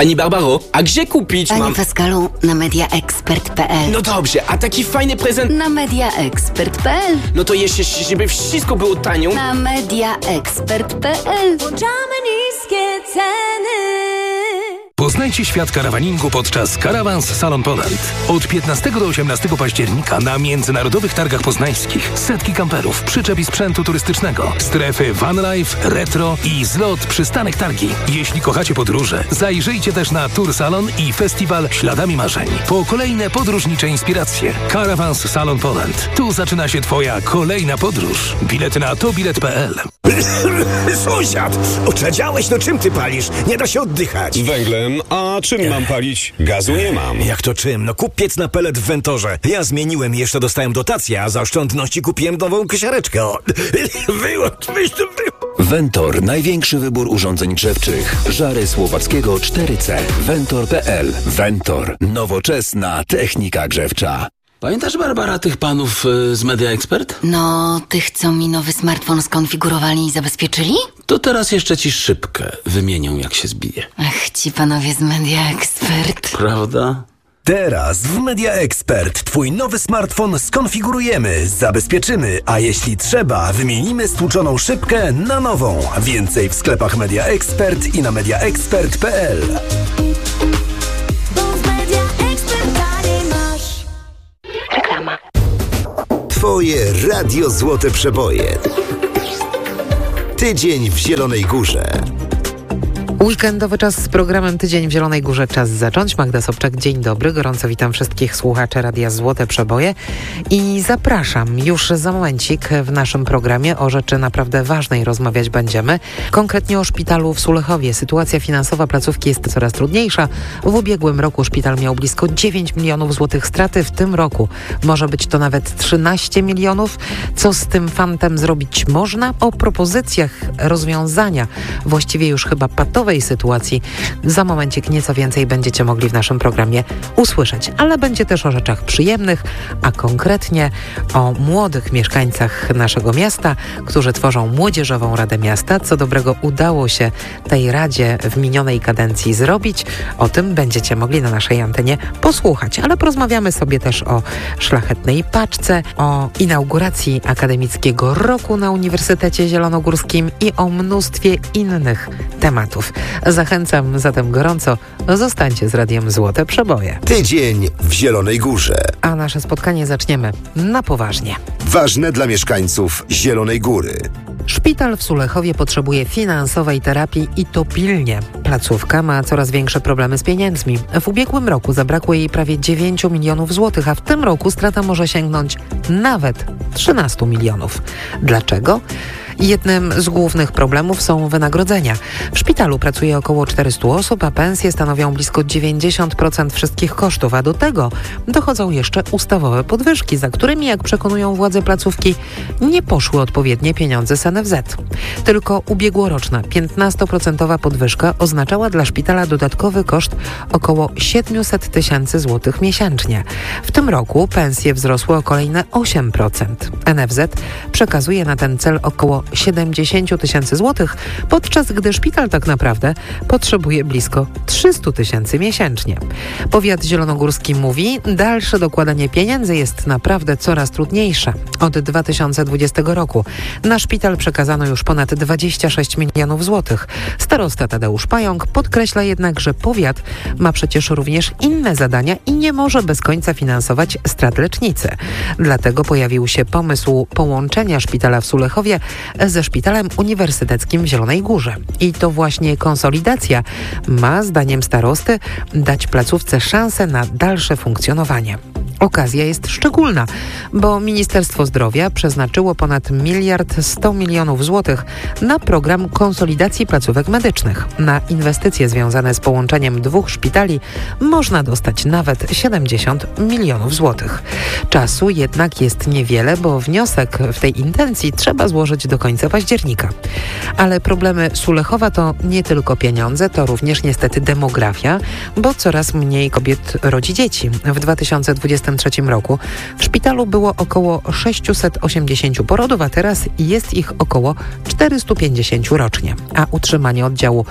Pani Barbaro, a gdzie kupić Panie Pascalu, na mediaexpert.pl. No dobrze, a taki fajny prezent... Na mediaexpert.pl. No to jeszcze, żeby wszystko było tanio. Na mediaexpert.pl. Włączamy niskie ceny. Poznajcie świat karawaningu podczas Caravans Salon Poland. Od 15 do 18 października na międzynarodowych targach poznańskich setki kamperów, przyczep i sprzętu turystycznego, strefy van life, retro i zlot przystanek targi. Jeśli kochacie podróże, zajrzyjcie też na Tour Salon i festiwal Śladami Marzeń. Po kolejne podróżnicze inspiracje. Caravans Salon Poland. Tu zaczyna się Twoja kolejna podróż. Bilety na tobilet.pl. Sąsiad! Oczadziałeś? No czym ty palisz? Nie da się oddychać. Węglem, a czym mam palić? Gazu nie mam. Jak to czym? No kup piec na pelet w Ventorze. Ja zmieniłem i jeszcze dostałem dotację, a za oszczędności kupiłem nową kosiareczkę. O, wyłącz. Ventor. Największy wybór urządzeń grzewczych. Żary Słowackiego 4C. Ventor.pl. Ventor. Nowoczesna technika grzewcza. Pamiętasz, Barbara, tych panów z Media Expert? No, tych, co mi nowy smartfon skonfigurowali i zabezpieczyli? To teraz jeszcze ci szybkę wymienią, jak się zbije. Ach, ci panowie z Media Expert. Prawda? Teraz w Media Expert twój nowy smartfon skonfigurujemy, zabezpieczymy, a jeśli trzeba, wymienimy stłuczoną szybkę na nową. Więcej w sklepach Media Expert i na mediaexpert.pl. Reklama. Twoje Radio Złote Przeboje. Tydzień w Zielonej Górze. Weekendowy czas z programem Tydzień w Zielonej Górze. Czas zacząć. Magda Sobczak, dzień dobry. Gorąco witam wszystkich słuchaczy Radia Złote Przeboje i zapraszam już za momencik w naszym programie. O rzeczy naprawdę ważnej rozmawiać będziemy. Konkretnie o szpitalu w Sulechowie. Sytuacja finansowa placówki jest coraz trudniejsza. W ubiegłym roku szpital miał blisko 9 milionów złotych straty. W tym roku może być to nawet 13 milionów. Co z tym fantem zrobić można? O propozycjach rozwiązania właściwie już chyba patowej sytuacji za momencik nieco więcej będziecie mogli w naszym programie usłyszeć, ale będzie też o rzeczach przyjemnych, a konkretnie o młodych mieszkańcach naszego miasta, którzy tworzą Młodzieżową Radę Miasta. Co dobrego udało się tej Radzie w minionej kadencji zrobić, o tym będziecie mogli na naszej antenie posłuchać, ale porozmawiamy sobie też o szlachetnej paczce, o inauguracji akademickiego roku na Uniwersytecie Zielonogórskim i o mnóstwie innych tematów. Zachęcam zatem gorąco, zostańcie z Radiem Złote Przeboje. Tydzień w Zielonej Górze. A nasze spotkanie zaczniemy na poważnie. Ważne dla mieszkańców Zielonej Góry. Szpital w Sulechowie potrzebuje finansowej terapii i to pilnie. Placówka ma coraz większe problemy z pieniędzmi. W ubiegłym roku zabrakło jej prawie 9 milionów złotych, a w tym roku strata może sięgnąć nawet 13 milionów. Dlaczego? Jednym z głównych problemów są wynagrodzenia. W szpitalu pracuje około 400 osób, a pensje stanowią blisko 90% wszystkich kosztów, a do tego dochodzą jeszcze ustawowe podwyżki, za którymi, jak przekonują władze placówki, nie poszły odpowiednie pieniądze z NFZ. Tylko ubiegłoroczna 15% podwyżka oznaczała dla szpitala dodatkowy koszt około 700 tysięcy złotych miesięcznie. W tym roku pensje wzrosły o kolejne 8%. NFZ przekazuje na ten cel około 70 tysięcy złotych, podczas gdy szpital tak naprawdę potrzebuje blisko 300 tysięcy miesięcznie. Powiat zielonogórski mówi, dalsze dokładanie pieniędzy jest naprawdę coraz trudniejsze. Od 2020 roku na szpital przekazano już ponad 26 milionów złotych. Starosta Tadeusz Pająk podkreśla jednak, że powiat ma przecież również inne zadania i nie może bez końca finansować strat lecznicy. Dlatego pojawił się pomysł połączenia szpitala w Sulechowie ze Szpitalem Uniwersyteckim w Zielonej Górze. I to właśnie konsolidacja ma, zdaniem starosty, dać placówce szansę na dalsze funkcjonowanie. Okazja jest szczególna, bo Ministerstwo Zdrowia przeznaczyło ponad 1,1 mld złotych na program konsolidacji placówek medycznych. Na inwestycje związane z połączeniem dwóch szpitali można dostać nawet 70 milionów złotych. Czasu jednak jest niewiele, bo wniosek w tej intencji trzeba złożyć do końca października. Ale problemy Sulechowa to nie tylko pieniądze, to również niestety demografia, bo coraz mniej kobiet rodzi dzieci. W 2020 2023 roku w szpitalu było około 680 porodów, a teraz jest ich około 450 rocznie. A utrzymanie oddziału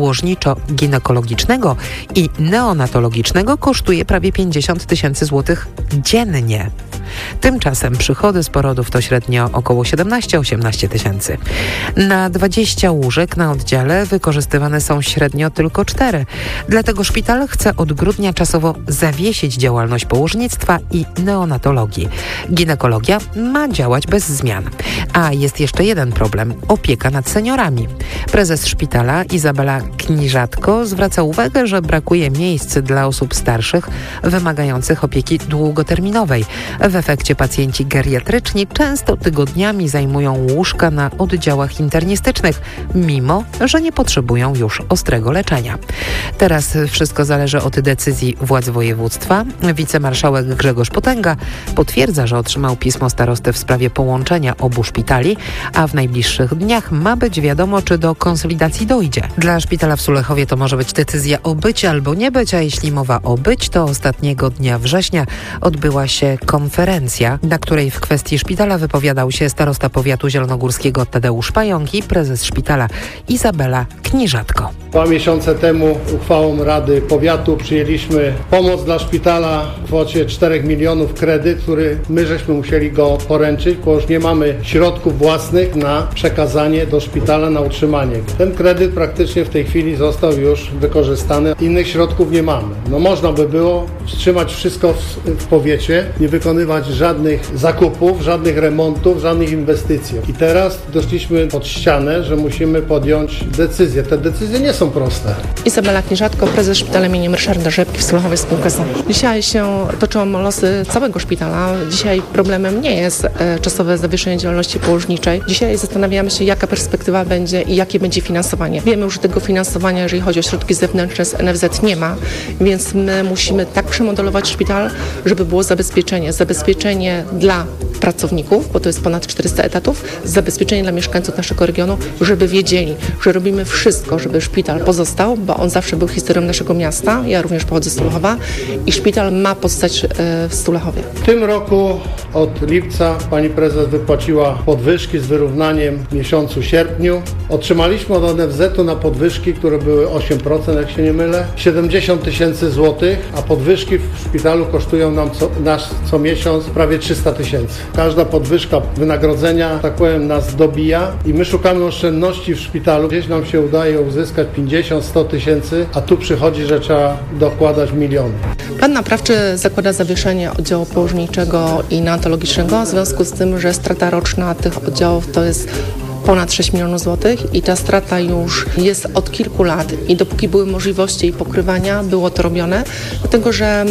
położniczo-ginekologicznego i neonatologicznego kosztuje prawie 50 tysięcy złotych dziennie. Tymczasem przychody z porodów to średnio około 17-18 tysięcy. Na 20 łóżek na oddziale wykorzystywane są średnio tylko 4. Dlatego szpital chce od grudnia czasowo zawiesić działalność położnictwa i neonatologii. Ginekologia ma działać bez zmian. A jest jeszcze jeden problem – opieka nad seniorami. Prezes szpitala Izabela Kniżatko zwraca uwagę, że brakuje miejsc dla osób starszych wymagających opieki długoterminowej. W efekcie pacjenci geriatryczni często tygodniami zajmują łóżka na oddziałach internistycznych, mimo że nie potrzebują już ostrego leczenia. Teraz wszystko zależy od decyzji władz województwa. Wicemarszałek Grzegorz Potęga potwierdza, że otrzymał pismo starosty w sprawie połączenia obu szpitali, a w najbliższych dniach ma być wiadomo, czy do konsolidacji dojdzie. Dla szpitala w Sulechowie to może być decyzja o być albo nie być, a jeśli mowa o być, to ostatniego dnia września odbyła się konferencja, na której w kwestii szpitala wypowiadał się starosta powiatu zielonogórskiego Tadeusz Pająk i prezes szpitala Izabela Kniżatko. 2 miesiące temu uchwałą Rady Powiatu przyjęliśmy pomoc dla szpitala w kwocie 4 milionów kredyt, który my żeśmy musieli go poręczyć, bo już nie mamy środków własnych na przekazanie do szpitala na utrzymanie. Ten kredyt praktycznie w tej chwili został już wykorzystany. Innych środków nie mamy. Można by było wstrzymać wszystko w powiecie, nie wykonywać żadnych zakupów, żadnych remontów, żadnych inwestycji. I teraz doszliśmy pod ścianę, że musimy podjąć decyzje. Te decyzje nie są proste. Izabela Kniżatko, prezes szpitala im. Ryszarda Rzepki w Sulechowie spółka z. Dzisiaj się toczą losy całego szpitala. Dzisiaj problemem nie jest czasowe zawieszenie działalności położniczej. Dzisiaj zastanawiamy się, jaka perspektywa będzie i jakie będzie finansowanie. Wiemy już, że tego finansowania, jeżeli chodzi o środki zewnętrzne z NFZ nie ma, więc my musimy tak przemodelować szpital, żeby było zabezpieczenie dla pracowników, bo to jest ponad 400 etatów, zabezpieczenie dla mieszkańców naszego regionu, żeby wiedzieli, że robimy wszystko, żeby szpital pozostał, bo on zawsze był historią naszego miasta. Ja również pochodzę z Sulechowa i szpital ma pozostać w Sulechowie. W tym roku od lipca pani prezes wypłaciła podwyżki z wyrównaniem w miesiącu sierpniu. Otrzymaliśmy od NFZ-u na podwyżki, które były 8%, jak się nie mylę, 70 tysięcy złotych, a podwyżki w szpitalu kosztują nam co miesiąc prawie 300 tysięcy. Każda podwyżka wynagrodzenia, tak powiem, nas dobija i my szukamy oszczędności w szpitalu. Gdzieś nam się udaje uzyskać 50-100 tysięcy, a tu przychodzi, że trzeba dokładać miliony. Plan naprawczy zakłada zawieszenie oddziału położniczego i neonatologicznego w związku z tym, że strata roczna tych oddziałów to jest ponad 6 milionów złotych i ta strata już jest od kilku lat i dopóki były możliwości jej pokrywania, było to robione, dlatego że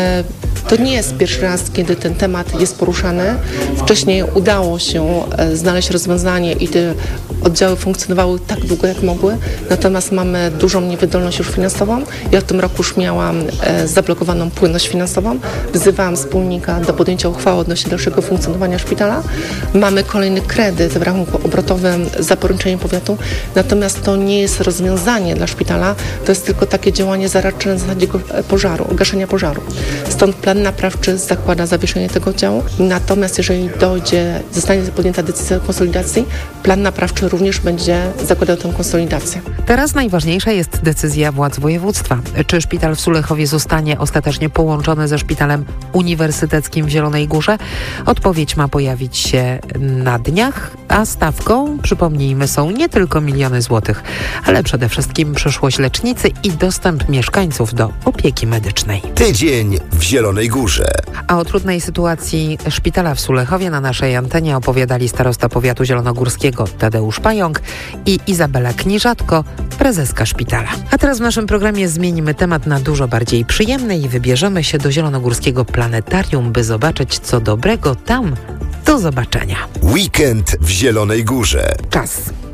to nie jest pierwszy raz, kiedy ten temat jest poruszany. Wcześniej udało się znaleźć rozwiązanie i te oddziały funkcjonowały tak długo, jak mogły, natomiast mamy dużą niewydolność już finansową. Ja w tym roku już miałam zablokowaną płynność finansową. Wzywałam wspólnika do podjęcia uchwały odnośnie dalszego funkcjonowania szpitala. Mamy kolejny kredyt w rachunku obrotowym za poręczeniem powiatu, natomiast to nie jest rozwiązanie dla szpitala, to jest tylko takie działanie zaradcze na zasadzie gaszenia pożaru. Stąd plan naprawczy zakłada zawieszenie tego oddziału, natomiast jeżeli zostanie podjęta decyzja o konsolidacji, plan naprawczy również będzie zakładał tę konsolidację. Teraz najważniejsza jest decyzja władz województwa. Czy szpital w Sulechowie zostanie ostatecznie połączony ze szpitalem uniwersyteckim w Zielonej Górze? Odpowiedź ma pojawić się na dniach, a stawką, przypomnijmy, są nie tylko miliony złotych, ale przede wszystkim przyszłość lecznicy i dostęp mieszkańców do opieki medycznej. Tydzień w Zielonej Górze. A o trudnej sytuacji szpitala w Sulechowie na naszej antenie opowiadali starosta powiatu zielonogórskiego Tadeusz Pająk i Izabela Kniżatko, prezeska szpitala. A teraz w naszym programie zmienimy temat na dużo bardziej przyjemny i wybierzemy się do zielonogórskiego planetarium, by zobaczyć, co dobrego tam. Do zobaczenia. Weekend w Zielonej Górze. Czas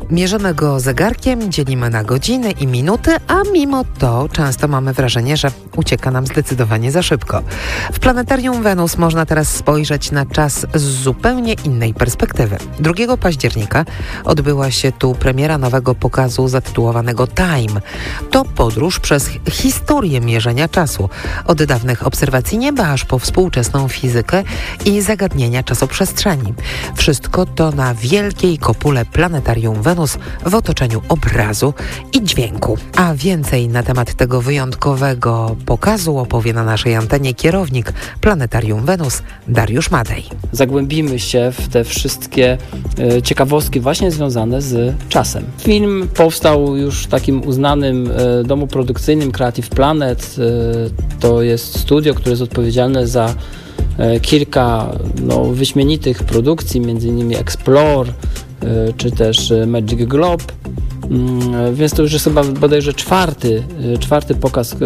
Mierzymy go zegarkiem, dzielimy na godziny i minuty, a mimo to często mamy wrażenie, że ucieka nam zdecydowanie za szybko. W planetarium Wenus można teraz spojrzeć na czas z zupełnie innej perspektywy. 2 października odbyła się tu premiera nowego pokazu zatytułowanego Time. To podróż przez historię mierzenia czasu. Od dawnych obserwacji nieba aż po współczesną fizykę i zagadnienia czasoprzestrzeni. Wszystko to na wielkiej kopule planetarium Wenus w otoczeniu obrazu i dźwięku. A więcej na temat tego wyjątkowego pokazu opowie na naszej antenie kierownik planetarium Wenus Dariusz Madej. Zagłębimy się w te wszystkie ciekawostki właśnie związane z czasem. Film powstał już w takim uznanym domu produkcyjnym Creative Planet. To jest studio, które jest odpowiedzialne za kilka wyśmienitych produkcji, m.in. Explore czy też Magic Globe. Więc to już jest chyba bodajże czwarty pokaz,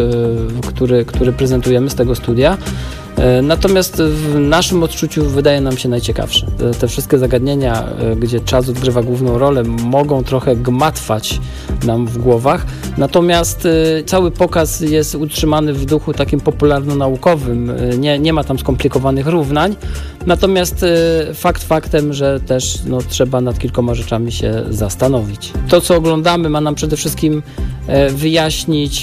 który prezentujemy z tego studia. Natomiast w naszym odczuciu wydaje nam się najciekawsze. Te wszystkie zagadnienia, gdzie czas odgrywa główną rolę, mogą trochę gmatwać nam w głowach. Natomiast cały pokaz jest utrzymany w duchu takim popularno-naukowym. Nie ma tam skomplikowanych równań. Natomiast fakt faktem, że też trzeba nad kilkoma rzeczami się zastanowić. To, co oglądamy, ma nam przede wszystkim wyjaśnić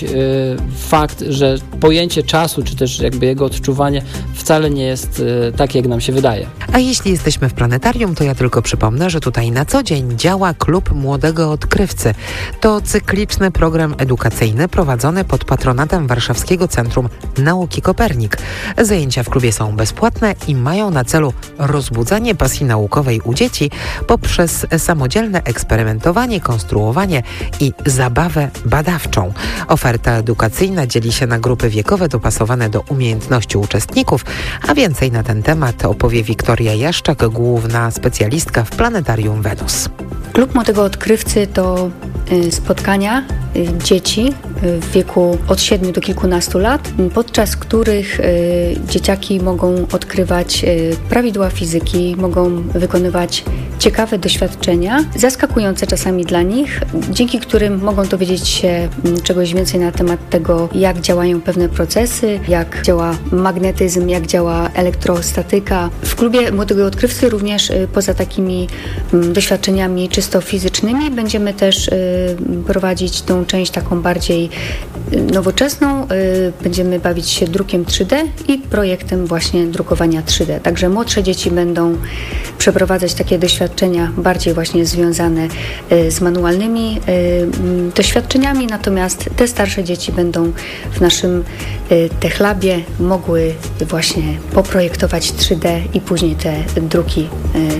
fakt, że pojęcie czasu, czy też jakby jego odczuwanie wcale nie jest takie, jak nam się wydaje. A jeśli jesteśmy w planetarium, to ja tylko przypomnę, że tutaj na co dzień działa Klub Młodego Odkrywcy. To cykliczny program edukacyjny prowadzony pod patronatem Warszawskiego Centrum Nauki Kopernik. Zajęcia w klubie są bezpłatne i mają na celu rozbudzanie pasji naukowej u dzieci poprzez samodzielne eksperymentowanie, konstruowanie i zabawę badawczą. Oferta edukacyjna dzieli się na grupy wiekowe dopasowane do umiejętności uczestników, a więcej na ten temat opowie Wiktoria Jaszczak, główna specjalistka w Planetarium Wenus. Klub Młodego Odkrywcy to spotkania dzieci w wieku od 7 do kilkunastu lat, podczas których dzieciaki mogą odkrywać prawidła fizyki, mogą wykonywać ciekawe doświadczenia, zaskakujące czasami dla nich, dzięki którym mogą dowiedzieć się czegoś więcej na temat tego, jak działają pewne procesy, jak działa magnetyzm, jak działa elektrostatyka. W Klubie Młodego Odkrywcy również poza takimi doświadczeniami czysto fizycznymi będziemy też prowadzić tą część taką bardziej nowoczesną. Będziemy bawić się drukiem 3D i projektem właśnie drukowania 3D. Także młodsze dzieci będą przeprowadzać takie doświadczenia bardziej właśnie związane z manualnymi doświadczeniami, natomiast te starsze dzieci będą w naszym TechLabie mogły właśnie poprojektować 3D i później te druki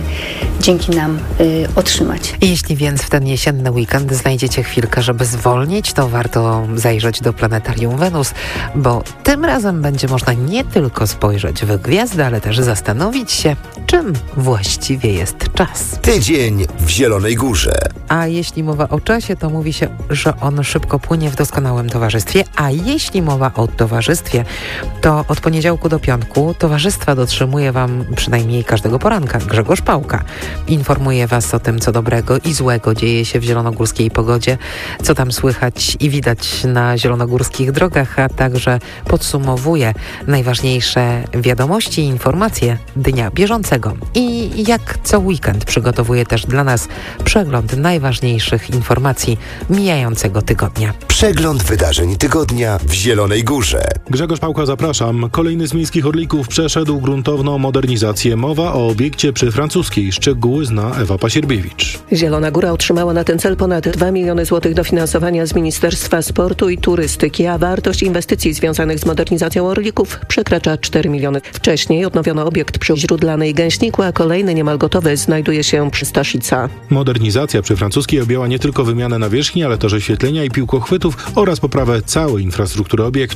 dzięki nam otrzymać. Jeśli więc w ten jesienny weekend znajdziecie chwilkę, żeby zwolnić, to warto zajrzeć do Planetarium Wenus, bo tym razem będzie można nie tylko spojrzeć w gwiazdy, ale też zastanowić się, czym właściwie jest czas. Tydzień w Zielonej Górze. A jeśli mowa o czasie, to mówi się, że on szybko płynie w doskonałym towarzystwie, a jeśli mowa o towarzystwie, to od poniedziałku do piątku towarzystwa dotrzymuje Wam przynajmniej każdego poranka Grzegorz Pałka. Informuje Was o tym, co dobrego i złego dzieje się w zielonogórskiej pogodzie, co tam słychać i widać na zielonogórskich drogach, a także podsumowuje najważniejsze wiadomości i informacje dnia bieżącego. I jak co weekend przygotowuje też dla nas przegląd najważniejszych informacji mijającego tygodnia. Przegląd wydarzeń tygodnia w Zielonej Górze. Grzegorz Pałka, zapraszam. Kolejny z miejskich orlików przeszedł gruntowną modernizację. Mowa o obiekcie przy Francuskiej. Szczegóły zna Ewa Pasierbiewicz. Zielona Góra otrzymała na ten cel ponad 2 miliony złotych dofinansowania z Ministerstwa Sportu i Turystyki, a wartość inwestycji związanych z modernizacją orlików przekracza 4 miliony. Wcześniej odnowiono obiekt przy Źródlanej Gęśniku, a kolejny niemal gotowy znajduje się przy Staszica. Modernizacja przy Francuskiej objęła nie tylko wymianę nawierzchni, ale też oświetlenia i piłkochwytów oraz poprawę całej infrastruktury obiektu.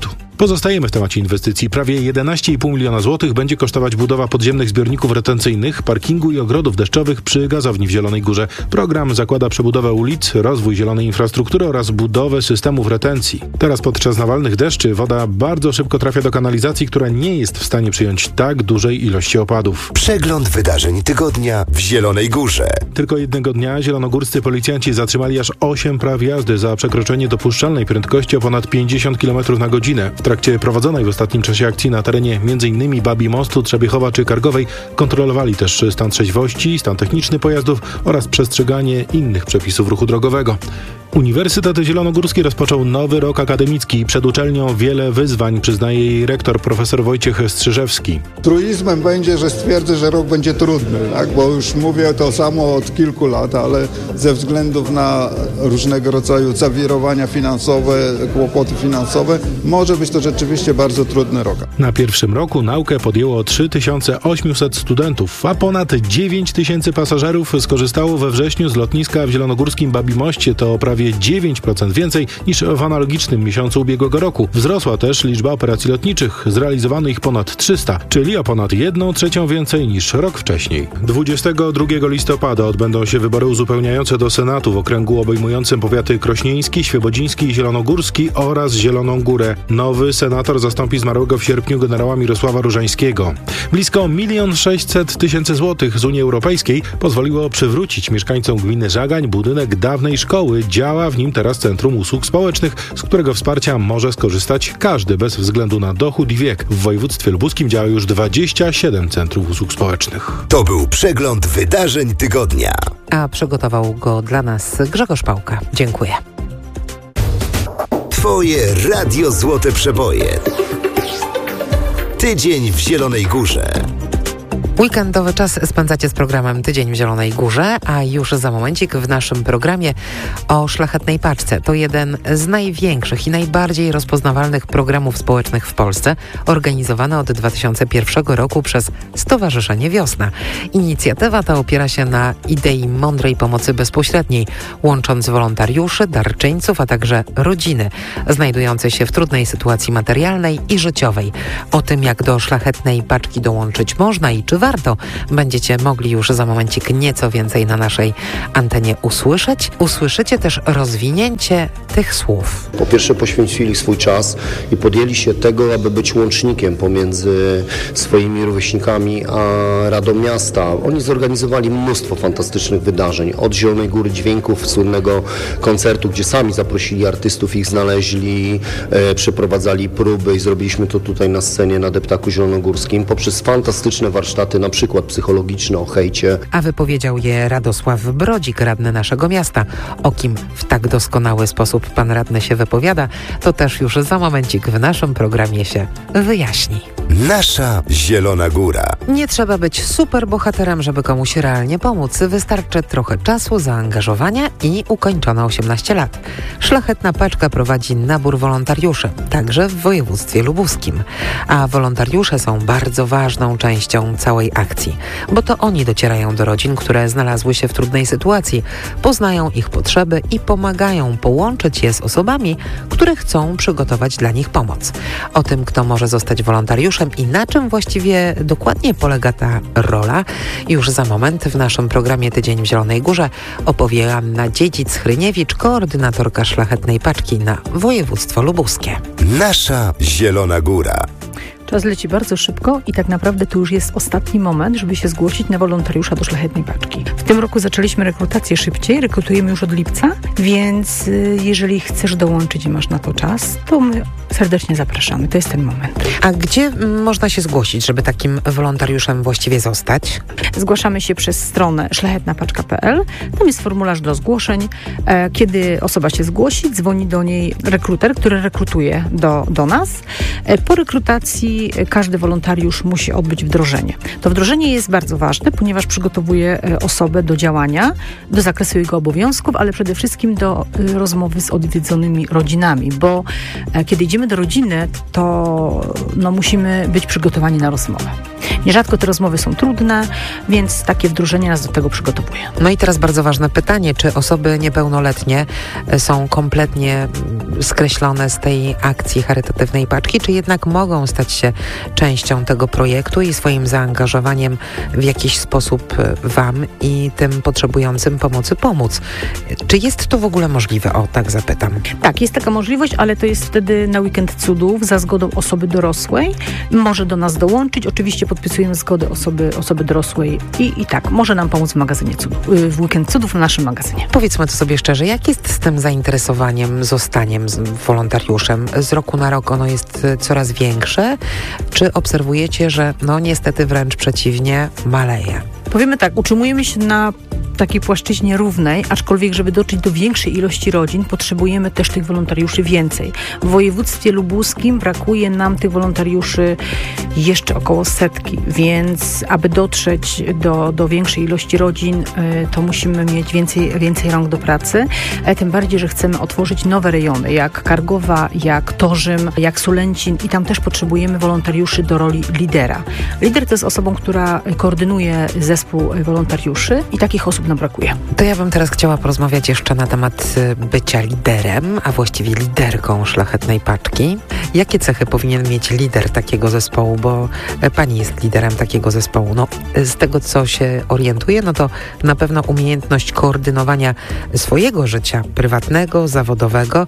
Pozostajemy w temacie inwestycji. Prawie 11,5 miliona złotych będzie kosztować budowa podziemnych zbiorników retencyjnych, parkingu i ogrodów deszczowych przy gazowni w Zielonej Górze. Program zakłada przebudowę ulic, rozwój zielonej infrastruktury oraz budowę systemów retencji. Teraz podczas nawalnych deszczy woda bardzo szybko trafia do kanalizacji, która nie jest w stanie przyjąć tak dużej ilości opadów. Przegląd wydarzeń tygodnia w Zielonej Górze. Tylko jednego dnia zielonogórscy policjanci zatrzymali aż 8 praw jazdy za przekroczenie dopuszczalnej prędkości o ponad 50 km na godzinę. W trakcie prowadzonej w ostatnim czasie akcji na terenie m.in. Babi Mostu, Trzebiechowa czy Kargowej kontrolowali też stan trzeźwości, stan techniczny pojazdów oraz przestrzeganie innych przepisów ruchu drogowego. Uniwersytet Zielonogórski rozpoczął nowy rok akademicki. Przed uczelnią wiele wyzwań, przyznaje jej rektor profesor Wojciech Strzyżewski. Truizmem będzie, że stwierdzę, że rok będzie trudny, tak? Bo już mówię to samo od kilku lat, ale ze względów na różnego rodzaju zawirowania finansowe, kłopoty finansowe, może być to rzeczywiście bardzo trudny rok. Na pierwszym roku naukę podjęło 3800 studentów, a ponad 9000 pasażerów skorzystało we wrześniu z lotniska w zielonogórskim Babimoście. To prawie 9% więcej niż w analogicznym miesiącu ubiegłego roku. Wzrosła też liczba operacji lotniczych, zrealizowano ich ponad 300, czyli o ponad 1/3 więcej niż rok wcześniej. 22 listopada odbędą się wybory uzupełniające do Senatu w okręgu obejmującym powiaty krośnieński, świebodziński i zielonogórski oraz Zieloną Górę. Nowy senator zastąpi zmarłego w sierpniu generała Mirosława Różańskiego. Blisko 1 600 000 złotych z Unii Europejskiej pozwoliło przywrócić mieszkańcom gminy Żagań budynek dawnej szkoły. Działa w nim teraz Centrum Usług Społecznych, z którego wsparcia może skorzystać każdy bez względu na dochód i wiek. W województwie lubuskim działa już 27 centrów usług społecznych. To był przegląd wydarzeń tygodnia. A przygotował go dla nas Grzegorz Pałka. Dziękuję. Twoje Radio Złote Przeboje. Tydzień w Zielonej Górze. Weekendowy czas spędzacie z programem Tydzień w Zielonej Górze, a już za momencik w naszym programie o Szlachetnej Paczce. To jeden z największych i najbardziej rozpoznawalnych programów społecznych w Polsce, organizowany od 2001 roku przez Stowarzyszenie Wiosna. Inicjatywa ta opiera się na idei mądrej pomocy bezpośredniej, łącząc wolontariuszy, darczyńców, a także rodziny znajdujące się w trudnej sytuacji materialnej i życiowej. O tym, jak do Szlachetnej Paczki dołączyć można i czy warto, będziecie mogli już za momencik nieco więcej na naszej antenie usłyszeć. Usłyszycie też rozwinięcie tych słów. Po pierwsze poświęcili swój czas i podjęli się tego, aby być łącznikiem pomiędzy swoimi rówieśnikami a Radą Miasta. Oni zorganizowali mnóstwo fantastycznych wydarzeń. Od Zielonej Góry Dźwięków, słynnego koncertu, gdzie sami zaprosili artystów, ich znaleźli, przeprowadzali próby i zrobiliśmy to tutaj na scenie na Deptaku Zielonogórskim, poprzez fantastyczne warsztaty, na przykład psychologiczne o hejcie. A wypowiedział je Radosław Brodzik, radny naszego miasta. O kim w tak doskonały sposób pan radny się wypowiada, to też już za momencik w naszym programie się wyjaśni. Nasza Zielona Góra. Nie trzeba być superbohaterem, żeby komuś realnie pomóc. Wystarczy trochę czasu, zaangażowania i ukończone 18 lat. Szlachetna Paczka prowadzi nabór wolontariuszy, także w województwie lubuskim. A wolontariusze są bardzo ważną częścią całej akcji, bo to oni docierają do rodzin, które znalazły się w trudnej sytuacji, poznają ich potrzeby i pomagają połączyć je z osobami, które chcą przygotować dla nich pomoc. O tym, kto może zostać wolontariuszem i na czym właściwie dokładnie polega ta rola, już za moment w naszym programie Tydzień w Zielonej Górze opowie Anna Dziedzic-Hryniewicz, koordynatorka Szlachetnej Paczki na województwo lubuskie. Nasza Zielona Góra. Czas leci bardzo szybko i tak naprawdę to już jest ostatni moment, żeby się zgłosić na wolontariusza do Szlachetnej Paczki. W tym roku zaczęliśmy rekrutację szybciej, rekrutujemy już od lipca, więc jeżeli chcesz dołączyć i masz na to czas, to my serdecznie zapraszamy. To jest ten moment. A gdzie można się zgłosić, żeby takim wolontariuszem właściwie zostać? Zgłaszamy się przez stronę szlachetnapaczka.pl. Tam jest formularz do zgłoszeń. Kiedy osoba się zgłosi, dzwoni do niej rekruter, który rekrutuje do nas. Po rekrutacji każdy wolontariusz musi odbyć wdrożenie. To wdrożenie jest bardzo ważne, ponieważ przygotowuje osobę do działania, do zakresu jego obowiązków, ale przede wszystkim do rozmowy z odwiedzonymi rodzinami, bo kiedy idziemy do rodziny, to musimy być przygotowani na rozmowę. Nierzadko te rozmowy są trudne, więc takie wdrożenie nas do tego przygotowuje. No i teraz bardzo ważne pytanie, czy osoby niepełnoletnie są kompletnie skreślone z tej akcji charytatywnej paczki, czy jednak mogą stać się częścią tego projektu i swoim zaangażowaniem w jakiś sposób Wam i tym potrzebującym pomocy pomóc? Czy jest to w ogóle możliwe? O, tak zapytam. Tak, jest taka możliwość, ale to jest wtedy na weekend cudów za zgodą osoby dorosłej. Może do nas dołączyć. Oczywiście podpisujemy zgodę osoby dorosłej i tak, może nam pomóc w magazynie cudów, w weekend cudów w naszym magazynie. Powiedzmy to sobie szczerze, jak jest z tym zainteresowaniem zostaniem wolontariuszem? Z roku na rok ono jest coraz większe? Czy obserwujecie, że niestety wręcz przeciwnie, maleje? Powiemy tak, utrzymujemy się na takiej płaszczyźnie równej, aczkolwiek żeby dotrzeć do większej ilości rodzin, potrzebujemy też tych wolontariuszy więcej. W województwie lubuskim brakuje nam tych wolontariuszy jeszcze około 100, więc aby dotrzeć do większej ilości rodzin, to musimy mieć więcej rąk do pracy. Tym bardziej, że chcemy otworzyć nowe rejony, jak Kargowa, jak Torzym, jak Sulęcin i tam też potrzebujemy wolontariuszy do roli lidera. Lider to jest osobą, która koordynuje zespół wolontariuszy i takich osób nam brakuje. To ja bym teraz chciała porozmawiać jeszcze na temat bycia liderem, a właściwie liderką Szlachetnej Paczki. Jakie cechy powinien mieć lider takiego zespołu, bo pani jest liderem takiego zespołu. Z tego, co się orientuję, to na pewno umiejętność koordynowania swojego życia prywatnego, zawodowego,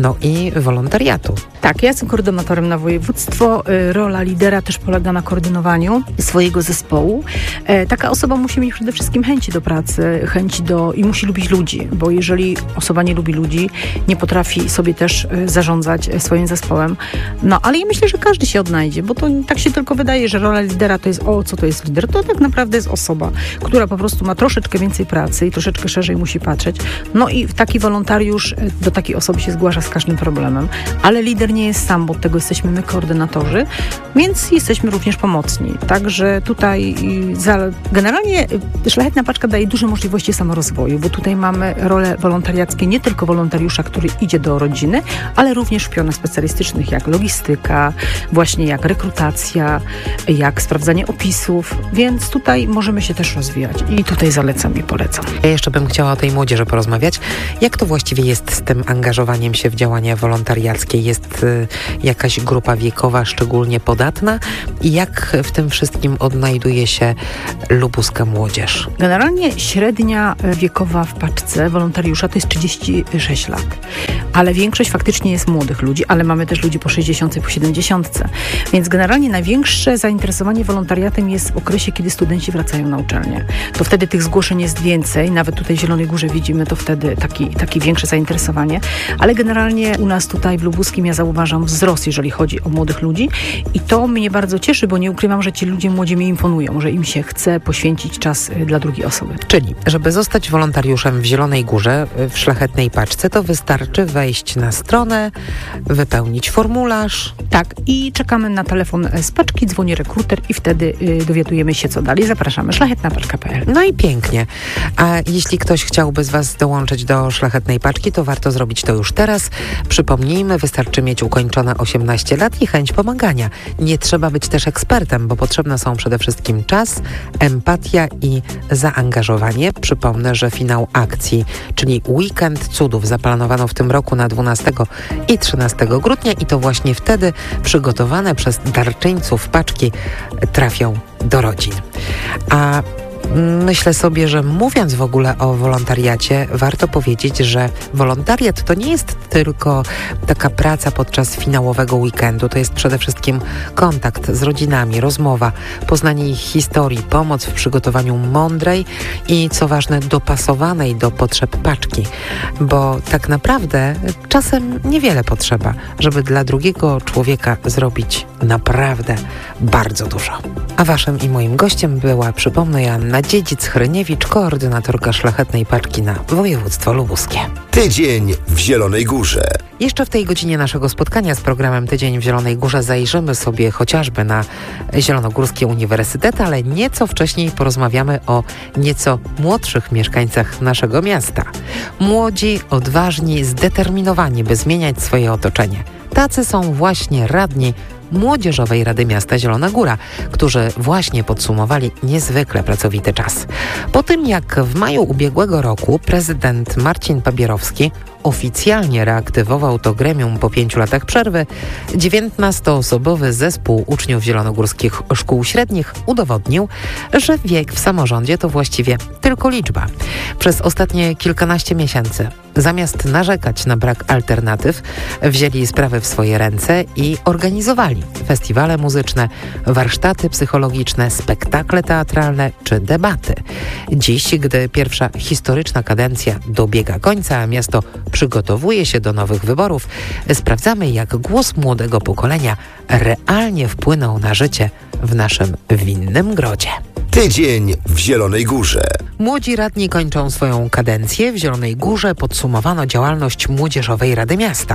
i wolontariatu. Tak, ja jestem koordynatorem na województwo. Rola lidera też polega na koordynowaniu swojego zespołu. Taka osoba musi mieć przede wszystkim chęci do pracy, i musi lubić ludzi, bo jeżeli osoba nie lubi ludzi, nie potrafi sobie też zarządzać swoim zespołem. Ale ja myślę, że każdy się odnajdzie, bo to tak się tylko wydaje, że rola lidera to jest, co to jest lider? To tak naprawdę jest osoba, która po prostu ma troszeczkę więcej pracy i troszeczkę szerzej musi patrzeć. I taki wolontariusz do takiej osoby się zgłasza z każdym problemem, ale lider nie jest sam, bo od tego jesteśmy my koordynatorzy, więc jesteśmy również pomocni. Także tutaj generalnie Szlachetna Paczka daje duże możliwości samorozwoju, bo tutaj mamy role wolontariackie, nie tylko wolontariusza, który idzie do rodziny, ale również w pionach specjalistycznych, jak logistyka, właśnie jak rekrutacja, jak sprawdzanie opisów, więc tutaj możemy się też rozwijać i tutaj zalecam i polecam. Ja jeszcze bym chciała o tej młodzieży porozmawiać. Jak to właściwie jest z tym angażowaniem się w działania wolontariackie? Jest jakaś grupa wiekowa szczególnie podatna? I jak w tym wszystkim odnajduje się lubuska młodzież? Generalnie średnia wiekowa w paczce wolontariusza to jest 36 lat. Ale większość faktycznie jest młodych ludzi, ale mamy też ludzi po 60, po 70. Więc generalnie największe zainteresowanie wolontariatem jest w okresie, kiedy studenci wracają na uczelnię. To wtedy tych zgłoszeń jest więcej. Nawet tutaj w Zielonej Górze widzimy to wtedy takie większe zainteresowanie. Ale generalnie u nas tutaj w Lubuskim ja zauważam wzrost, jeżeli chodzi o młodych ludzi. I to mnie bardzo cieszy, bo nie ukrywam, że ci ludzie młodzi mi imponują, że im się chce poświęcić czas dla drugiej osoby. Czyli, żeby zostać wolontariuszem w Zielonej Górze, w Szlachetnej Paczce, to wystarczy wejść na stronę, wypełnić formularz. Tak, i czekamy na telefon z paczki, dzwoni rekruter i wtedy dowiadujemy się, co dalej. Zapraszamy, szlachetnapaczka.pl. No i pięknie. A jeśli ktoś chciałby z Was dołączyć do Szlachetnej Paczki, to warto zrobić to już teraz. Przypomnijmy, wystarczy mieć ukończone 18 lat i chęć pomagania. Nie trzeba być też ekspertem, bo potrzebne są przede wszystkim czas, empatia i zaangażowanie. Przypomnę, że finał akcji, czyli Weekend Cudów, zaplanowano w tym roku na 12 i 13 grudnia i to właśnie wtedy przygotowane przez darczyńców paczki trafią do rodzin. A myślę sobie, że mówiąc w ogóle o wolontariacie, warto powiedzieć, że wolontariat to nie jest tylko taka praca podczas finałowego weekendu. To jest przede wszystkim kontakt z rodzinami, rozmowa, poznanie ich historii, pomoc w przygotowaniu mądrej i, co ważne, dopasowanej do potrzeb paczki. Bo tak naprawdę czasem niewiele potrzeba, żeby dla drugiego człowieka zrobić naprawdę bardzo dużo. A waszym i moim gościem była, przypomnę, Joanna Dziedzic-Hryniewicz, koordynatorka Szlachetnej Paczki na województwo lubuskie. Tydzień w Zielonej Górze. Jeszcze w tej godzinie naszego spotkania z programem Tydzień w Zielonej Górze zajrzymy sobie chociażby na Zielonogórski Uniwersytet, ale nieco wcześniej porozmawiamy o nieco młodszych mieszkańcach naszego miasta. Młodzi, odważni, zdeterminowani, by zmieniać swoje otoczenie. Tacy są właśnie radni Młodzieżowej Rady Miasta Zielona Góra, którzy właśnie podsumowali niezwykle pracowity czas. Po tym jak w maju ubiegłego roku prezydent Marcin Pabierowski oficjalnie reaktywował to gremium po 5 latach przerwy, 19-osobowy zespół uczniów zielonogórskich szkół średnich udowodnił, że wiek w samorządzie to właściwie tylko liczba. Przez ostatnie kilkanaście miesięcy, zamiast narzekać na brak alternatyw, wzięli sprawy w swoje ręce i organizowali festiwale muzyczne, warsztaty psychologiczne, spektakle teatralne czy debaty. Dziś, gdy pierwsza historyczna kadencja dobiega końca, a miasto przygotowuje się do nowych wyborów, sprawdzamy, jak głos młodego pokolenia realnie wpłynął na życie w naszym winnym grodzie. Tydzień w Zielonej Górze. Młodzi radni kończą swoją kadencję. W Zielonej Górze podsumowano działalność Młodzieżowej Rady Miasta.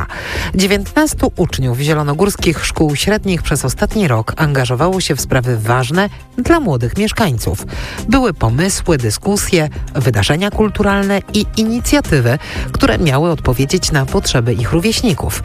19 uczniów zielonogórskich szkół średnich przez ostatni rok angażowało się w sprawy ważne dla młodych mieszkańców. Były pomysły, dyskusje, wydarzenia kulturalne i inicjatywy, które miały odpowiedzieć na potrzeby ich rówieśników.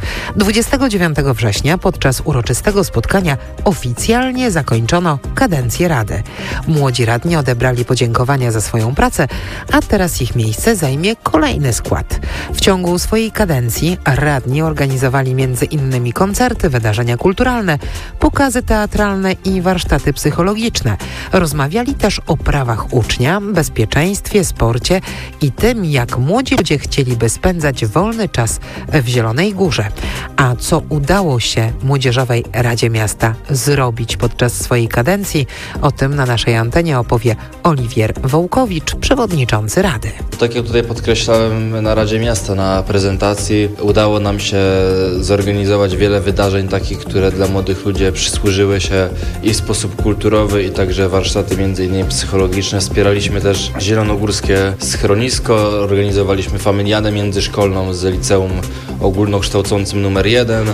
29 września podczas uroczystego spotkania oficjalnie zakończono kadencję Rady. Młodzi radni odebrali podziękowania za swoją pracę, a teraz ich miejsce zajmie kolejny skład. W ciągu swojej kadencji radni organizowali m.in. koncerty, wydarzenia kulturalne, pokazy teatralne i warsztaty psychologiczne. Rozmawiali też o prawach ucznia, bezpieczeństwie, sporcie i tym, jak młodzi ludzie chcieliby spędzać wolny czas w Zielonej Górze. A co udało się Młodzieżowej Radzie Miasta zrobić podczas swojej kadencji, o tym na naszej antenie opowie Oliwier Wołkowicz, przewodniczący Rady. Tak jak tutaj podkreślałem na Radzie Miasta na prezentacji, udało nam się zorganizować wiele wydarzeń takich, które dla młodych ludzi przysłużyły się i w sposób kulturowy, i także warsztaty m.in. psychologiczne. Wspieraliśmy też zielonogórskie schronisko, organizowaliśmy familiadę międzyszkolną z liceum ogólnokształcącym numer 1,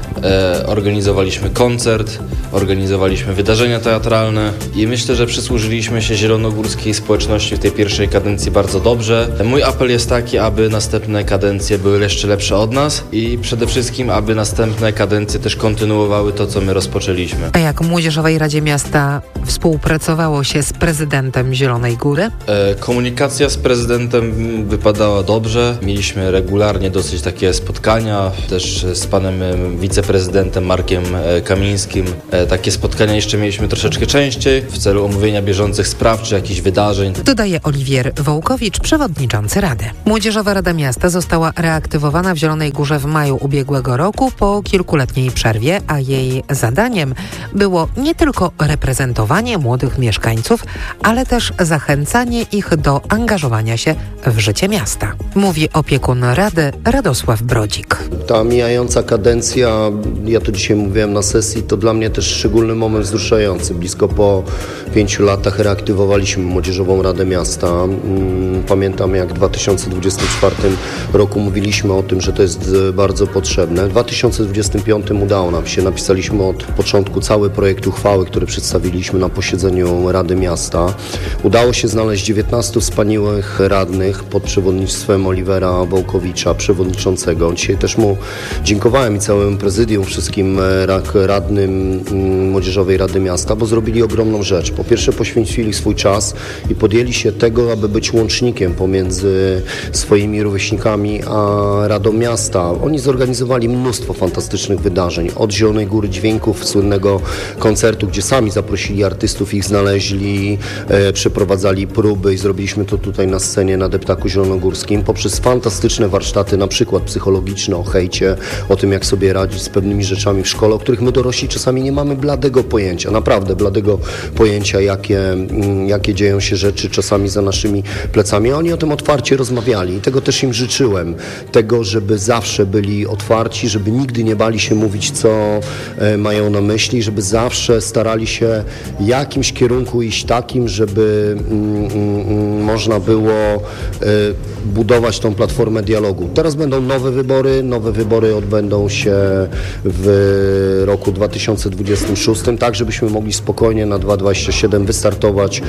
organizowaliśmy koncert, organizowaliśmy wydarzenia teatralne i myślę, że przysłużyliśmy się zielonogórskiej społeczności w tej pierwszej kadencji bardzo dobrze. Mój apel jest taki, aby następne kadencje były jeszcze lepsze od nas i przede wszystkim, aby następne kadencje też kontynuowały to, co my rozpoczęliśmy. A jak Młodzieżowej Radzie Miasta współpracowało się z prezydentem Zielonej Góry? Komunikacja z prezydentem wypadała dobrze. Mieliśmy regularnie dosyć takie spotkania, też z panem wiceprezydentem Markiem Kamińskim. Takie spotkania jeszcze mieliśmy troszeczkę częściej w celu omówienia bieżących spraw czy jakichś wydarzeń. Dodaje Oliwier Wołkowicz, przewodniczący Rady. Młodzieżowa Rada Miasta została reaktywowana w Zielonej Górze w maju ubiegłego roku po kilkuletniej przerwie, a jej zadaniem było nie tylko reprezentowanie młodych mieszkańców, ale też zachęcanie ich do angażowania się w życie miasta. Mówi opiekun Rady Radosław Brodzik. Ta mijająca kadencja, ja to dzisiaj mówiłem na sesji, to dla mnie też szczególny moment wzruszający. Blisko po 5 latach reaktywowaliśmy Młodzieżową Radę Miasta. Pamiętam, jak w 2024 roku mówiliśmy o tym, że to jest bardzo potrzebne. W 2025 udało nam się. Napisaliśmy od początku cały projekt uchwały, który przedstawiliśmy na posiedzeniu Rady Miasta. Udało się znaleźć 19 wspaniałych radnych pod przewodnictwem Oliwera Wołkowicza, przewodniczącego. Dzisiaj też mu dziękowałem i całemu prezydium, wszystkim radnym Młodzieżowej Rady Miasta, bo zrobili ogromną rzecz. Po pierwsze poświęcili swój czas i podjęli się tego, aby być łącznikiem pomiędzy swoimi rówieśnikami a Radą Miasta. Oni zorganizowali mnóstwo fantastycznych wydarzeń. Od Zielonej Góry Dźwięków, słynnego koncertu, gdzie sami zaprosili artystów, ich znaleźli, przeprowadzali próby i zrobiliśmy to tutaj na scenie na Deptaku Zielonogórskim, poprzez fantastyczne warsztaty, na przykład psychologiczne, o hejcie, o tym, jak sobie radzić z pewnymi rzeczami w szkole, o których my dorośli czasami nie mamy bladego pojęcia, naprawdę bladego pojęcia, jakie dzieją się rzeczy czasami za naszymi plecami. Oni o tym otwarcie rozmawiali i tego też im życzyłem. Tego, żeby zawsze byli otwarci, żeby nigdy nie bali się mówić, co mają na myśli, żeby zawsze starali się w jakimś kierunku iść takim, żeby można było budować tą platformę dialogu. Teraz będą nowe wybory odbędą się w roku 2026, tak żebyśmy mogli spokojnie na 2027 wystartować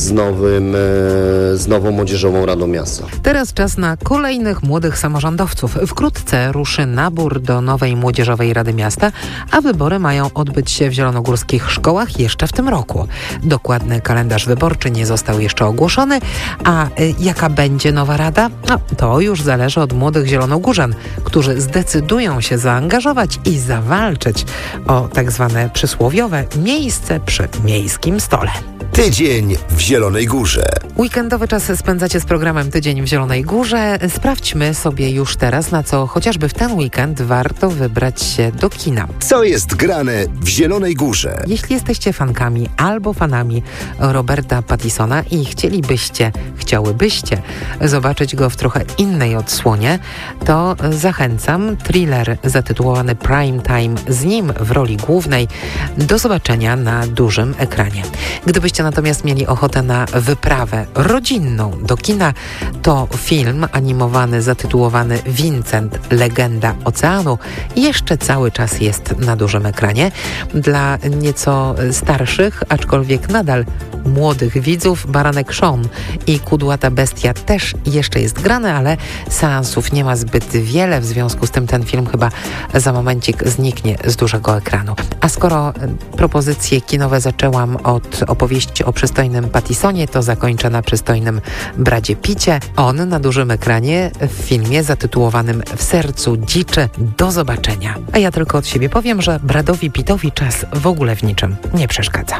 z nową Młodzieżową Radą Miasta. Teraz czas na kolejnych młodych samorządowców. Wkrótce ruszy nabór do nowej Młodzieżowej Rady Miasta, a wybory mają odbyć się w zielonogórskich szkołach jeszcze w tym roku. Dokładny kalendarz wyborczy nie został jeszcze ogłoszony, a jaka będzie nowa rada? No, to już zależy od młodych zielonogórzan, którzy zdecydują się zaangażować i zawalczyć o tak zwane przysłowiowe miejsce przy miejskim stole. Tydzień w Zielonej Górze. Weekendowy czas spędzacie z programem Tydzień w Zielonej Górze. Sprawdźmy sobie już teraz, na co chociażby w ten weekend warto wybrać się do kina. Co jest grane w Zielonej Górze? Jeśli jesteście fankami albo fanami Roberta Pattisona i chciałybyście zobaczyć go w trochę innej odsłonie, to zachęcam. Thriller zatytułowany Prime Time z nim w roli głównej do zobaczenia na dużym ekranie. Gdybyście natomiast mieli ochotę na wyprawę rodzinną do kina, to film animowany zatytułowany Vincent – Legenda Oceanu jeszcze cały czas jest na dużym ekranie. Dla nieco starszych, aczkolwiek nadal młodych widzów Baranek Sean i Kudłata Bestia też jeszcze jest grane, ale seansów nie ma zbyt wiele, w związku z tym ten film chyba za momencik zniknie z dużego ekranu. A skoro propozycje kinowe zaczęłam od opowieści o przystojnym Pattisonie, to zakończę na przystojnym Bradzie Pitcie. On na dużym ekranie w filmie zatytułowanym W sercu dziczy. Do zobaczenia. A ja tylko od siebie powiem, że Bradowi Pittowi czas w ogóle w niczym nie przeszkadza.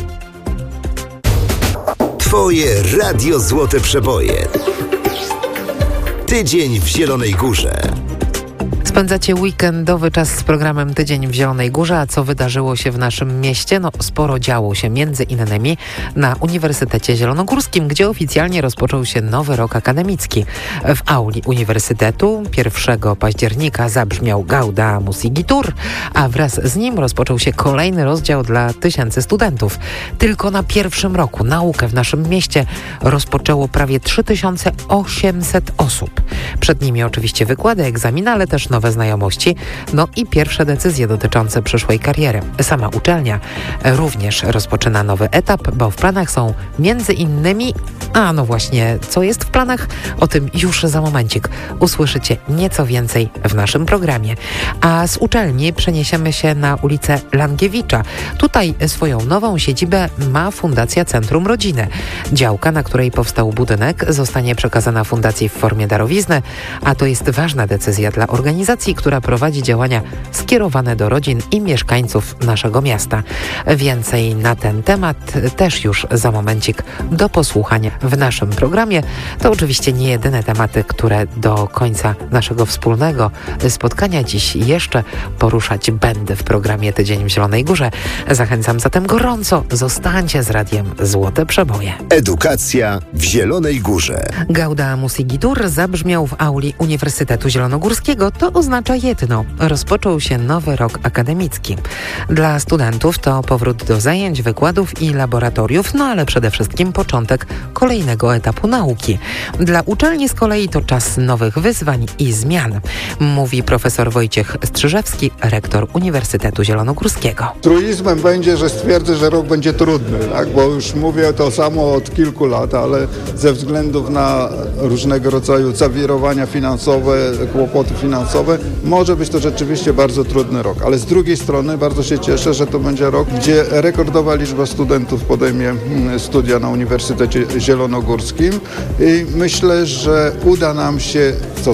Twoje Radio Złote Przeboje. Tydzień w Zielonej Górze. Spędzacie weekendowy czas z programem Tydzień w Zielonej Górze, a co wydarzyło się w naszym mieście? No, sporo działo się między innymi na Uniwersytecie Zielonogórskim, gdzie oficjalnie rozpoczął się nowy rok akademicki. W auli Uniwersytetu 1 października zabrzmiał Gaudamus Igitur, a wraz z nim rozpoczął się kolejny rozdział dla tysięcy studentów. Tylko na pierwszym roku naukę w naszym mieście rozpoczęło prawie 3800 osób. Przed nimi oczywiście wykłady, egzaminy, ale też nowe znajomości, no i pierwsze decyzje dotyczące przyszłej kariery. Sama uczelnia również rozpoczyna nowy etap, bo w planach są między innymi, a no właśnie, co jest w planach? O tym już za momencik usłyszycie nieco więcej w naszym programie. A z uczelni przeniesiemy się na ulicę Langiewicza. Tutaj swoją nową siedzibę ma Fundacja Centrum Rodziny. Działka, na której powstał budynek, zostanie przekazana fundacji w formie darowizny, a to jest ważna decyzja dla organizacji, która prowadzi działania skierowane do rodzin i mieszkańców naszego miasta. Więcej na ten temat też już za momencik do posłuchania w naszym programie. To oczywiście nie jedyne tematy, które do końca naszego wspólnego spotkania dziś jeszcze poruszać będę w programie Tydzień w Zielonej Górze. Zachęcam zatem gorąco, zostańcie z Radiem Złote Przeboje. Edukacja w Zielonej Górze. Gaudamus Igitur zabrzmiał w auli Uniwersytetu Zielonogórskiego. To oznacza jedno. Rozpoczął się nowy rok akademicki. Dla studentów to powrót do zajęć, wykładów i laboratoriów, no ale przede wszystkim początek kolejnego etapu nauki. Dla uczelni z kolei to czas nowych wyzwań i zmian, mówi profesor Wojciech Strzyżewski, rektor Uniwersytetu Zielonogórskiego. Truizmem będzie, że stwierdzę, że rok będzie trudny, tak? Bo już mówię to samo od kilku lat, ale ze względów na różnego rodzaju zawirowania finansowe, kłopoty finansowe, może być to rzeczywiście bardzo trudny rok. Ale z drugiej strony bardzo się cieszę, że to będzie rok, gdzie rekordowa liczba studentów podejmie studia na Uniwersytecie Zielonogórskim i myślę, że uda nam się,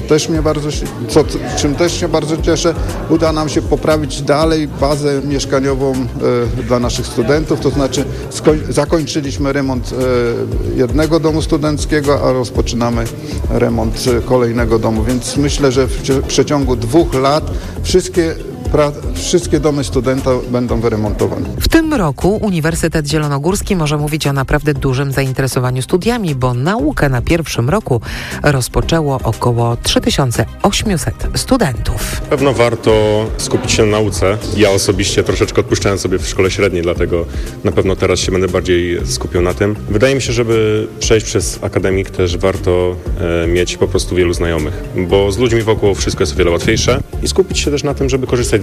czym też się bardzo cieszę, uda nam się poprawić dalej bazę mieszkaniową dla naszych studentów, to znaczy zakończyliśmy remont jednego domu studenckiego, a rozpoczynamy remont kolejnego domu, więc myślę, że w przeciągu 2 lat wszystkie domy studenta będą wyremontowane. W tym roku Uniwersytet Zielonogórski może mówić o naprawdę dużym zainteresowaniu studiami, bo naukę na pierwszym roku rozpoczęło około 3800 studentów. Pewno warto skupić się na nauce. Ja osobiście troszeczkę odpuszczałem sobie w szkole średniej, dlatego na pewno teraz się będę bardziej skupiał na tym. Wydaje mi się, żeby przejść przez akademik też warto mieć po prostu wielu znajomych, bo z ludźmi wokół wszystko jest o wiele łatwiejsze i skupić się też na tym, żeby korzystać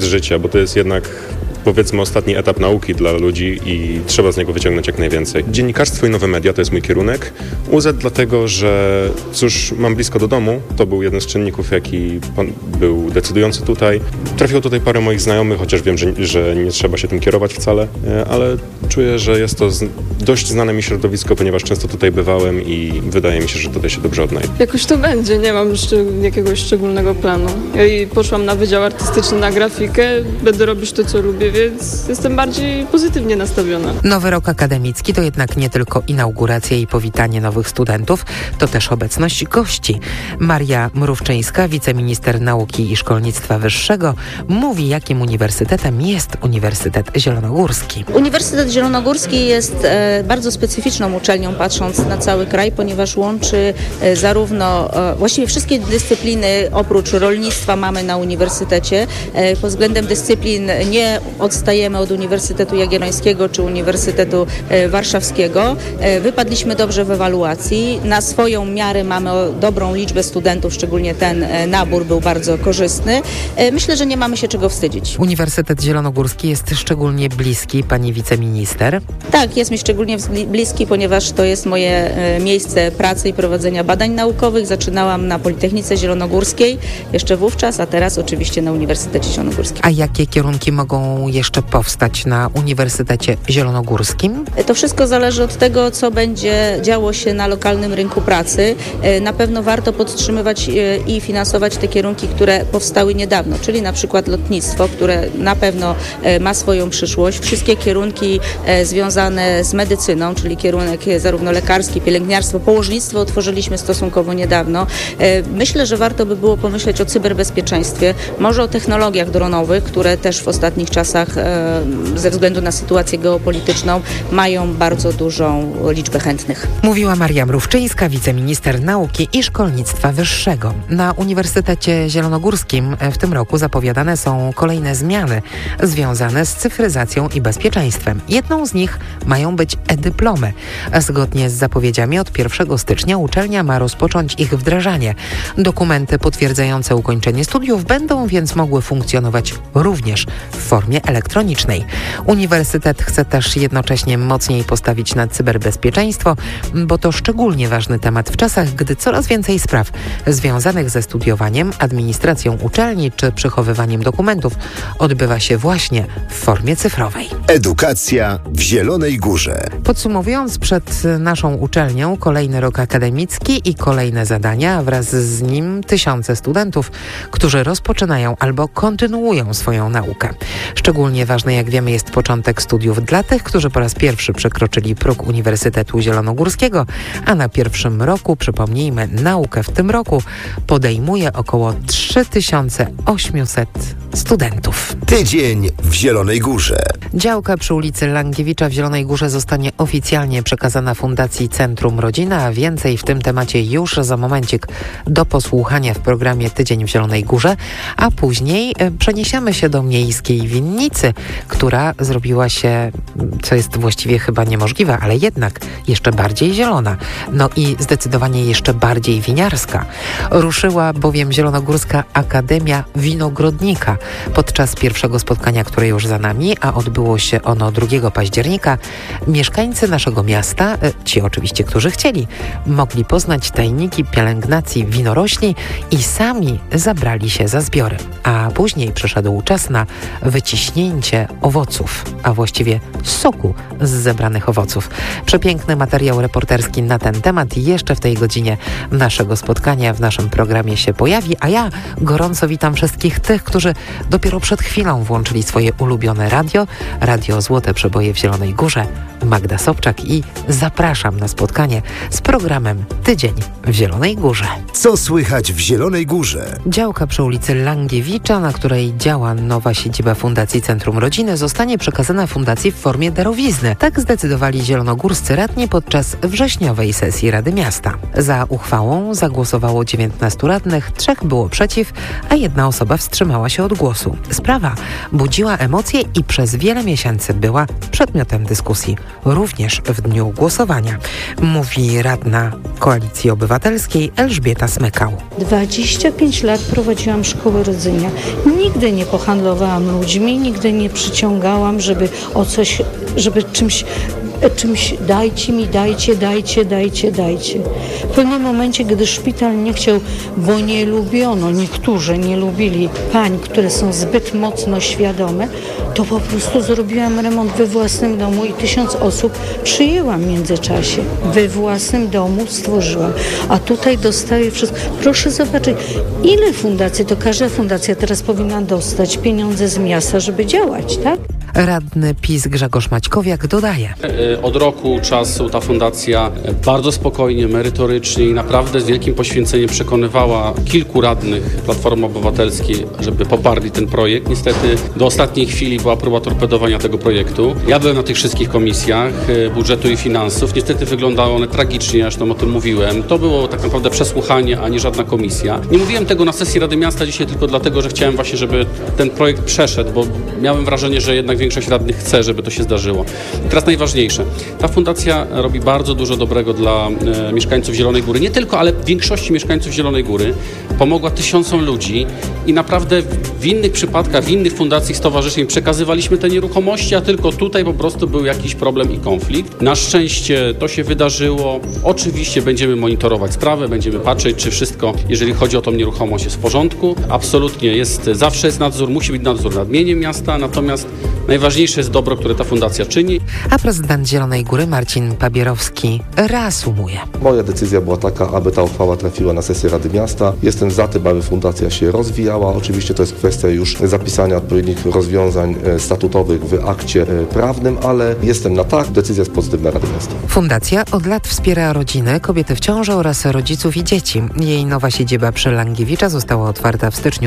z życia, bo to jest jednak, powiedzmy, ostatni etap nauki dla ludzi i trzeba z niego wyciągnąć jak najwięcej. Dziennikarstwo i nowe media to jest mój kierunek. UZ dlatego, że cóż, mam blisko do domu. To był jeden z czynników, jaki był decydujący tutaj. Trafiło tutaj parę moich znajomych, chociaż wiem, że nie trzeba się tym kierować wcale, ale czuję, że jest to dość znane mi środowisko, ponieważ często tutaj bywałem i wydaje mi się, że tutaj się dobrze odnajdę. Jakoś to będzie, nie mam jakiegoś szczególnego planu. Ja poszłam na Wydział Artystyczny na grafikę, będę robić to, co lubię, więc jestem bardziej pozytywnie nastawiona. Nowy rok akademicki to jednak nie tylko inauguracja i powitanie nowych studentów, to też obecność gości. Maria Mrówczyńska, wiceminister nauki i szkolnictwa wyższego, mówi, jakim uniwersytetem jest Uniwersytet Zielonogórski. Uniwersytet Zielonogórski jest bardzo specyficzną uczelnią, patrząc na cały kraj, ponieważ łączy zarówno właściwie wszystkie dyscypliny oprócz rolnictwa mamy na uniwersytecie. Pod względem dyscyplin nie odstajemy od Uniwersytetu Jagiellońskiego czy Uniwersytetu Warszawskiego. Wypadliśmy dobrze w ewaluacji. Na swoją miarę mamy dobrą liczbę studentów, szczególnie ten nabór był bardzo korzystny. Myślę, że nie mamy się czego wstydzić. Uniwersytet Zielonogórski jest szczególnie bliski pani wiceminister? Tak, jest mi szczególnie bliski, ponieważ to jest moje miejsce pracy i prowadzenia badań naukowych. Zaczynałam na Politechnice Zielonogórskiej jeszcze wówczas, a teraz oczywiście na Uniwersytecie Zielonogórskim. A jakie kierunki mogą jeszcze powstać na Uniwersytecie Zielonogórskim? To wszystko zależy od tego, co będzie działo się na lokalnym rynku pracy. Na pewno warto podtrzymywać i finansować te kierunki, które powstały niedawno, czyli na przykład lotnictwo, które na pewno ma swoją przyszłość. Wszystkie kierunki związane z medycyną, czyli kierunek zarówno lekarski, pielęgniarstwo, położnictwo otworzyliśmy stosunkowo niedawno. Myślę, że warto by było pomyśleć o cyberbezpieczeństwie, może o technologiach dronowych, które też w ostatnich czasach ze względu na sytuację geopolityczną mają bardzo dużą liczbę chętnych. Mówiła Maria Mrówczyńska, wiceminister nauki i szkolnictwa wyższego. Na Uniwersytecie Zielonogórskim w tym roku zapowiadane są kolejne zmiany związane z cyfryzacją i bezpieczeństwem. Jedną z nich mają być e-dyplomy. Zgodnie z zapowiedziami od 1 stycznia uczelnia ma rozpocząć ich wdrażanie. Dokumenty potwierdzające ukończenie studiów będą więc mogły funkcjonować również w formie elektronicznej. Uniwersytet chce też jednocześnie mocniej postawić na cyberbezpieczeństwo, bo to szczególnie ważny temat w czasach, gdy coraz więcej spraw związanych ze studiowaniem, administracją uczelni czy przechowywaniem dokumentów odbywa się właśnie w formie cyfrowej. Edukacja w Zielonej Górze. Podsumowując, przed naszą uczelnią kolejny rok akademicki i kolejne zadania, a wraz z nim tysiące studentów, którzy rozpoczynają albo kontynuują swoją naukę. Szczególnie ważny, jak wiemy, jest początek studiów dla tych, którzy po raz pierwszy przekroczyli próg Uniwersytetu Zielonogórskiego, a na pierwszym roku, przypomnijmy, naukę w tym roku podejmuje około 3800 studentów. Tydzień w Zielonej Górze. Działka przy ulicy Langiewicza w Zielonej Górze zostanie oficjalnie przekazana Fundacji Centrum Rodzina, a więcej w tym temacie już za momencik do posłuchania w programie Tydzień w Zielonej Górze, a później przeniesiemy się do miejskiej winnicy, która zrobiła się, co jest właściwie chyba niemożliwe, ale jednak jeszcze bardziej zielona. No i zdecydowanie jeszcze bardziej winiarska. Ruszyła bowiem Zielonogórska Akademia Winogrodnika. Podczas pierwszego spotkania, które już za nami, a odbyło się ono 2 października, mieszkańcy naszego miasta, ci oczywiście, którzy chcieli, mogli poznać tajniki pielęgnacji winorośli i sami zabrali się za zbiory. A później przyszedł czas na wyciśnięcie owoców, a właściwie soku z zebranych owoców. Przepiękny materiał reporterski na ten temat jeszcze w tej godzinie naszego spotkania w naszym programie się pojawi, a ja gorąco witam wszystkich tych, którzy dopiero przed chwilą włączyli swoje ulubione radio Złote Przeboje w Zielonej Górze, Magda Sobczak, i zapraszam na spotkanie z programem Tydzień w Zielonej Górze. Co słychać w Zielonej Górze? Działka przy ulicy Langiewicza, na której działa nowa siedziba Fundacji Centrum Rodziny, zostanie przekazana fundacji w formie darowizny. Tak zdecydowali zielonogórscy radni podczas wrześniowej sesji Rady Miasta. Za uchwałą zagłosowało 19 radnych, 3 było przeciw, a 1 osoba wstrzymała się od głosu. Sprawa budziła emocje i przez wiele miesięcy była przedmiotem dyskusji również w dniu głosowania, mówi radna Koalicji Obywatelskiej Elżbieta Smykał. 25 lat prowadziłam szkołę rodzenia. Nigdy nie pohandlowałam ludźmi, nigdy nie przyciągałam, żeby o coś, żeby czymś dajcie mi, dajcie. W pewnym momencie, gdy szpital nie chciał, bo nie lubiono, niektórzy nie lubili pań, które są zbyt mocno świadome, to po prostu zrobiłam remont we własnym domu i 1000 osób przyjęłam w międzyczasie. We własnym domu stworzyłam. A tutaj dostaję wszystko. Proszę zobaczyć, ile fundacji, to każda fundacja teraz powinna dostać pieniądze z miasta, żeby działać, tak? Radny PiS Grzegorz Maćkowiak dodaje. Od roku czasu ta fundacja bardzo spokojnie, merytorycznie i naprawdę z wielkim poświęceniem przekonywała kilku radnych Platformy Obywatelskiej, żeby poparli ten projekt. Niestety do ostatniej chwili była próba torpedowania tego projektu. Ja byłem na tych wszystkich komisjach budżetu i finansów. Niestety wyglądały one tragicznie, zresztą o tym mówiłem. To było tak naprawdę przesłuchanie, a nie żadna komisja. Nie mówiłem tego na sesji Rady Miasta dzisiaj tylko dlatego, że chciałem właśnie, żeby ten projekt przeszedł, bo miałem wrażenie, że jednak większość radnych chce, żeby to się zdarzyło. I teraz najważniejsze. Ta fundacja robi bardzo dużo dobrego dla mieszkańców Zielonej Góry. Nie tylko, ale większości mieszkańców Zielonej Góry. Pomogła tysiącom ludzi i naprawdę w innych przypadkach, w innych fundacji, stowarzyszeń przekazywaliśmy te nieruchomości, a tylko tutaj po prostu był jakiś problem i konflikt. Na szczęście to się wydarzyło. Oczywiście będziemy monitorować sprawę, będziemy patrzeć, czy wszystko, jeżeli chodzi o tą nieruchomość, jest w porządku. Absolutnie zawsze jest nadzór, musi być nadzór nad mieniem miasta, natomiast najważniejsze jest dobro, które ta fundacja czyni. A prezydent Zielonej Góry Marcin Pabierowski reasumuje. Moja decyzja była taka, aby ta uchwała trafiła na sesję Rady Miasta. Jestem za tym, aby fundacja się rozwijała. Oczywiście to jest kwestia już zapisania odpowiednich rozwiązań statutowych w akcie prawnym, ale jestem na tak. Decyzja jest pozytywna Rady Miasta. Fundacja od lat wspiera rodziny, kobiety w ciąży oraz rodziców i dzieci. Jej nowa siedziba przy Langiewicza została otwarta w styczniu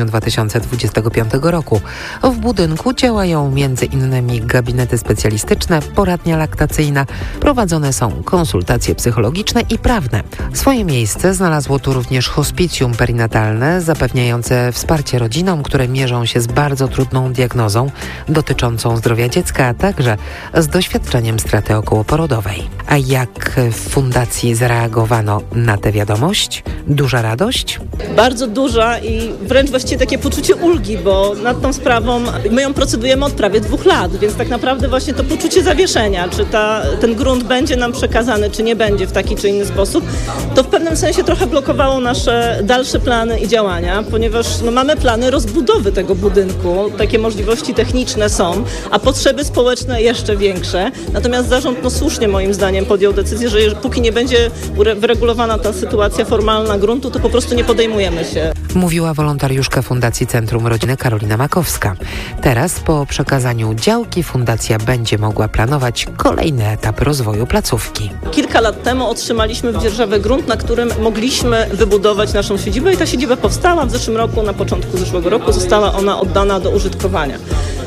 2025 roku. W budynku działają m.in. gabinety specjalistyczne, poradnia laktacyjna, prowadzone są konsultacje psychologiczne i prawne. Swoje miejsce znalazło tu również hospicjum perinatalne, zapewniające wsparcie rodzinom, które mierzą się z bardzo trudną diagnozą dotyczącą zdrowia dziecka, a także z doświadczeniem straty okołoporodowej. A jak w fundacji zareagowano na tę wiadomość? Duża radość? Bardzo duża i wręcz właściwie takie poczucie ulgi, bo nad tą sprawą my ją procedujemy od prawie 2 lat, więc tak naprawdę właśnie to poczucie zawieszenia, czy ten grunt będzie nam przekazany, czy nie będzie w taki czy inny sposób, to w pewnym sensie trochę blokowało nasze dalsze plany i działania, ponieważ mamy plany rozbudowy tego budynku, takie możliwości techniczne są, a potrzeby społeczne jeszcze większe. Natomiast zarząd słusznie moim zdaniem podjął decyzję, że póki nie będzie wyregulowana ta sytuacja formalna gruntu, to po prostu nie podejmujemy się. Mówiła wolontariuszka Fundacji Centrum Rodziny Karolina Makowska. Teraz po przekazaniu działki fundacja będzie mogła planować kolejny etap rozwoju placówki. Kilka lat temu otrzymaliśmy w Dzierżawie grunt, na którym mogliśmy wybudować naszą siedzibę i ta siedziba powstała w zeszłym roku, na początku zeszłego roku została ona oddana do użytkowania.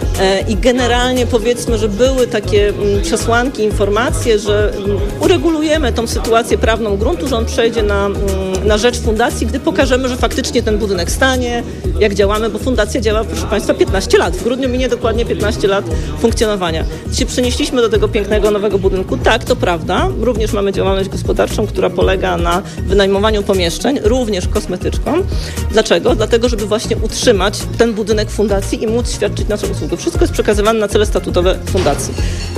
I generalnie powiedzmy, że były takie przesłanki, informacje, że uregulujemy tą sytuację prawną gruntu, że on przejdzie na rzecz fundacji, gdy pokażemy, że faktycznie ten budynek stanie, jak działamy, bo fundacja działa, proszę Państwa, 15 lat. W grudniu minie dokładnie 15 lat funkcjonowania. Się przenieśliśmy do tego pięknego nowego budynku. Tak, to prawda. Również mamy działalność gospodarczą, która polega na wynajmowaniu pomieszczeń, również kosmetyczką. Dlaczego? Dlatego, żeby właśnie utrzymać ten budynek fundacji i móc świadczyć naszą usługę. Wszystko jest przekazywane na cele statutowe fundacji.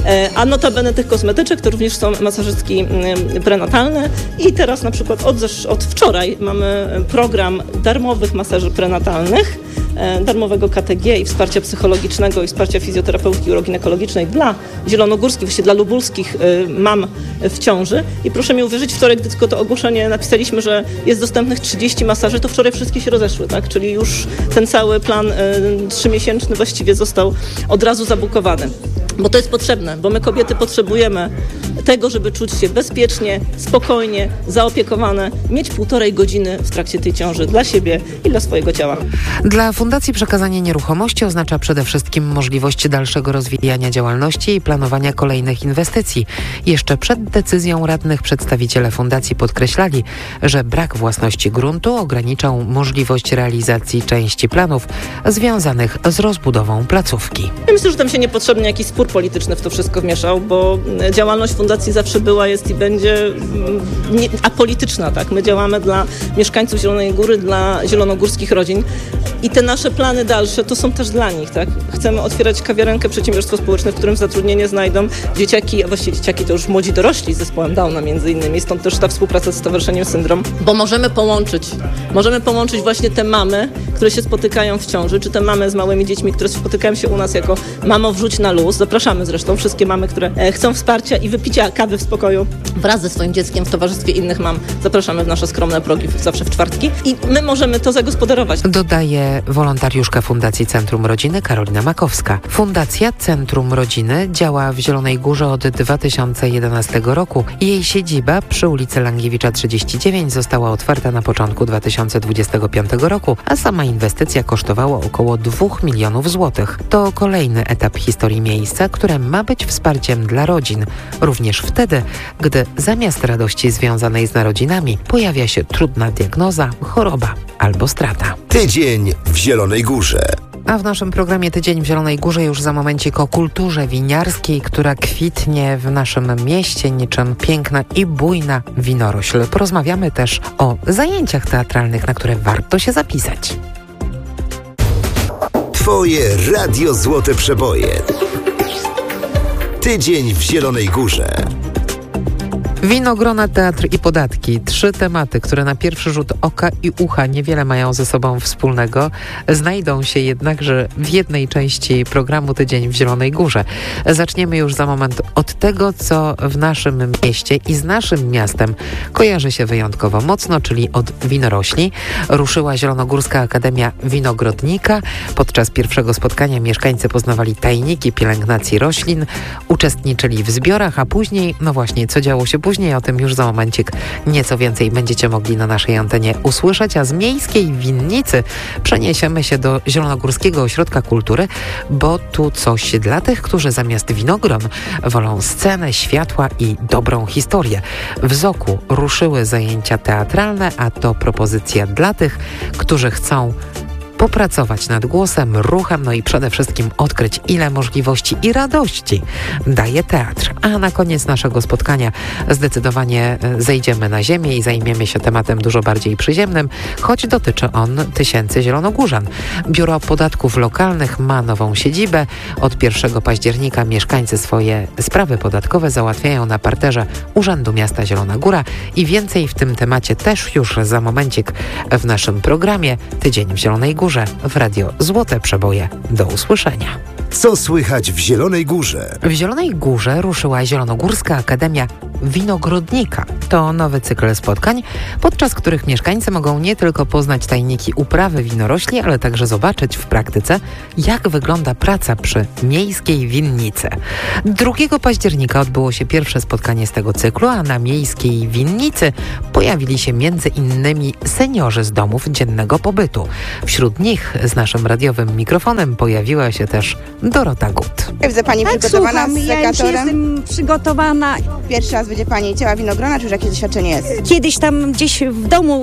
A notabene tych kosmetyczek to również są masażystki prenatalne i teraz na przykład od wczoraj mamy program darmowych masaży prenatalnych, darmowego KTG i wsparcia psychologicznego i wsparcia fizjoterapeutyki uroginekologicznej dla zielonogórskich, właściwie dla lubulskich mam w ciąży. I proszę mi uwierzyć, wczoraj, gdy tylko to ogłoszenie napisaliśmy, że jest dostępnych 30 masaży, to wczoraj wszystkie się rozeszły, tak? Czyli już ten cały plan 3-miesięczny właściwie został od razu zabukowany. Bo to jest potrzebne, bo my kobiety potrzebujemy tego, żeby czuć się bezpiecznie, spokojnie, zaopiekowane, mieć 1,5 godziny w trakcie tej ciąży dla siebie i dla swojego ciała. Dla Fundacji przekazanie nieruchomości oznacza przede wszystkim możliwość dalszego rozwijania działalności i planowania kolejnych inwestycji. Jeszcze przed decyzją radnych przedstawiciele fundacji podkreślali, że brak własności gruntu ograniczał możliwość realizacji części planów związanych z rozbudową placówki. Ja myślę, że tam się niepotrzebnie jakiś spór polityczny w to wszystko wmieszał, bo działalność fundacji zawsze była, jest i będzie apolityczna. Tak? My działamy dla mieszkańców Zielonej Góry, dla zielonogórskich rodzin i te nasze plany dalsze to są też dla nich. Tak? Chcemy otwierać kawiarenkę, przedsiębiorstwo społeczne, w którym zatrudnienie znajdą dzieciaki, a właściwie dzieciaki to już młodzi dorośli z zespołem Downa między innymi, stąd też ta współpraca z Stowarzyszeniem Syndrom, bo możemy połączyć właśnie te mamy, które się spotykają w ciąży, czy te mamy z małymi dziećmi, które spotykają się u nas jako mamo wrzuć na luz. Zapraszamy zresztą wszystkie mamy, które chcą wsparcia i wypicia kawy w spokoju wraz ze swoim dzieckiem w towarzystwie innych mam. Zapraszamy w nasze skromne progi zawsze w czwartki i my możemy to zagospodarować. Dodaje wolontariuszka Fundacji Centrum Rodziny Karolina Makowska. Fundacja Centrum Rodziny działa w Zielonej Górze od 2011 roku. Jej siedziba przy ulicy Langiewicza 39 została otwarta na początku 2025 roku, a sama inwestycja kosztowała około 2 milionów złotych. To kolejny etap historii miejsca, które ma być wsparciem dla rodzin. Również wtedy, gdy zamiast radości związanej z narodzinami pojawia się trudna diagnoza, choroba albo strata. Tydzień w Zielonej Górze. A w naszym programie Tydzień w Zielonej Górze już za momencik o kulturze winiarskiej, która kwitnie w naszym mieście niczym piękna i bujna winorośl. Porozmawiamy też o zajęciach teatralnych, na które warto się zapisać. Twoje Radio Złote Przeboje. Tydzień w Zielonej Górze. Winogrona, teatr i podatki. 3 tematy, które na pierwszy rzut oka i ucha niewiele mają ze sobą wspólnego, znajdą się jednakże w jednej części programu Tydzień w Zielonej Górze. Zaczniemy już za moment od tego, co w naszym mieście i z naszym miastem kojarzy się wyjątkowo mocno, czyli od winorośli. Ruszyła Zielonogórska Akademia Winogrodnika. Podczas pierwszego spotkania mieszkańcy poznawali tajniki pielęgnacji roślin, uczestniczyli w zbiorach, a później, no właśnie, co działo się później, o tym już za momencik nieco więcej będziecie mogli na naszej antenie usłyszeć, a z miejskiej winnicy przeniesiemy się do Zielonogórskiego Ośrodka Kultury, bo tu coś dla tych, którzy zamiast winogron wolą scenę, światła i dobrą historię. W Zoku ruszyły zajęcia teatralne, a to propozycja dla tych, którzy chcą popracować nad głosem, ruchem, no i przede wszystkim odkryć, ile możliwości i radości daje teatr. A na koniec naszego spotkania zdecydowanie zejdziemy na ziemię i zajmiemy się tematem dużo bardziej przyziemnym, choć dotyczy on tysięcy zielonogórzan. Biuro Podatków Lokalnych ma nową siedzibę. Od 1 października mieszkańcy swoje sprawy podatkowe załatwiają na parterze Urzędu Miasta Zielona Góra i więcej w tym temacie też już za momencik w naszym programie Tydzień w Zielonej Górze w Radio Złote Przeboje. Do usłyszenia. Co słychać w Zielonej Górze? W Zielonej Górze ruszyła Zielonogórska Akademia Winogrodnika. To nowy cykl spotkań, podczas których mieszkańcy mogą nie tylko poznać tajniki uprawy winorośli, ale także zobaczyć w praktyce, jak wygląda praca przy miejskiej winnicy. 2 października odbyło się pierwsze spotkanie z tego cyklu, a na miejskiej winnicy pojawili się między innymi seniorzy z domów dziennego pobytu. Wśród nich z naszym radiowym mikrofonem pojawiła się też Dorota Gut. Widzę Pani przygotowana słucham, z ja już sekatorem. jestem przygotowana. Pierwszy raz będzie Pani cięła winogrona, czy już jakieś doświadczenie jest? Kiedyś tam gdzieś w domu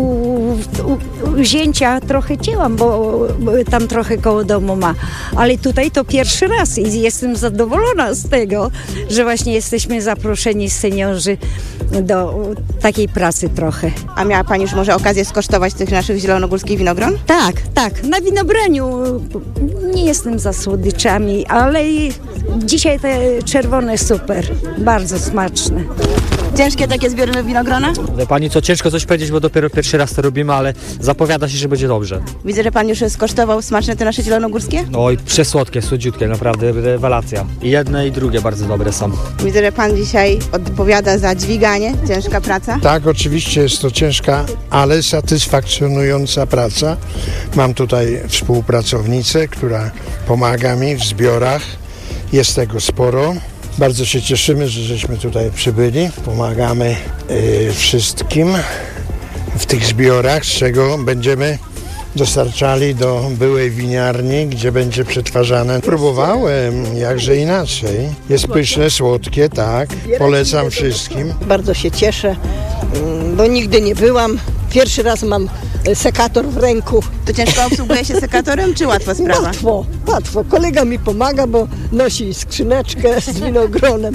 u zięcia trochę cięłam, bo tam trochę koło domu ma. Ale tutaj to pierwszy raz i jestem zadowolona z tego, że właśnie jesteśmy zaproszeni seniorzy do takiej pracy trochę. A miała Pani już może okazję skosztować tych naszych zielonogórskich winogron? Tak. Na winobraniu nie jestem za słodyczami, ale dzisiaj te czerwone super, bardzo smaczne. Ciężkie takie zbiory winogrona? Pani co, ciężko coś powiedzieć, bo dopiero pierwszy raz to robimy, ale zapowiada się, że będzie dobrze. Widzę, że Pan już skosztował smaczne te nasze zielonogórskie? Oj, przesłodkie, słodziutkie, naprawdę rewelacja. I jedne i drugie bardzo dobre są. Widzę, że Pan dzisiaj odpowiada za dźwiganie, ciężka praca. Tak, oczywiście jest to ciężka, ale satysfakcjonująca praca. Mam tutaj współpracownicę, która pomaga mi w zbiorach. Jest tego sporo. Bardzo się cieszymy, że żeśmy tutaj przybyli. Pomagamy wszystkim w tych zbiorach, z czego będziemy dostarczali do byłej winiarni, gdzie będzie przetwarzane. Próbowałem, jakże inaczej. Jest pyszne, słodkie, tak. Polecam wszystkim. Bardzo się cieszę, bo nigdy nie byłam. Pierwszy raz mam sekator w ręku. To ciężko obsługuje się sekatorem, czy łatwa sprawa? Łatwo. Kolega mi pomaga, bo nosi skrzyneczkę z winogronem.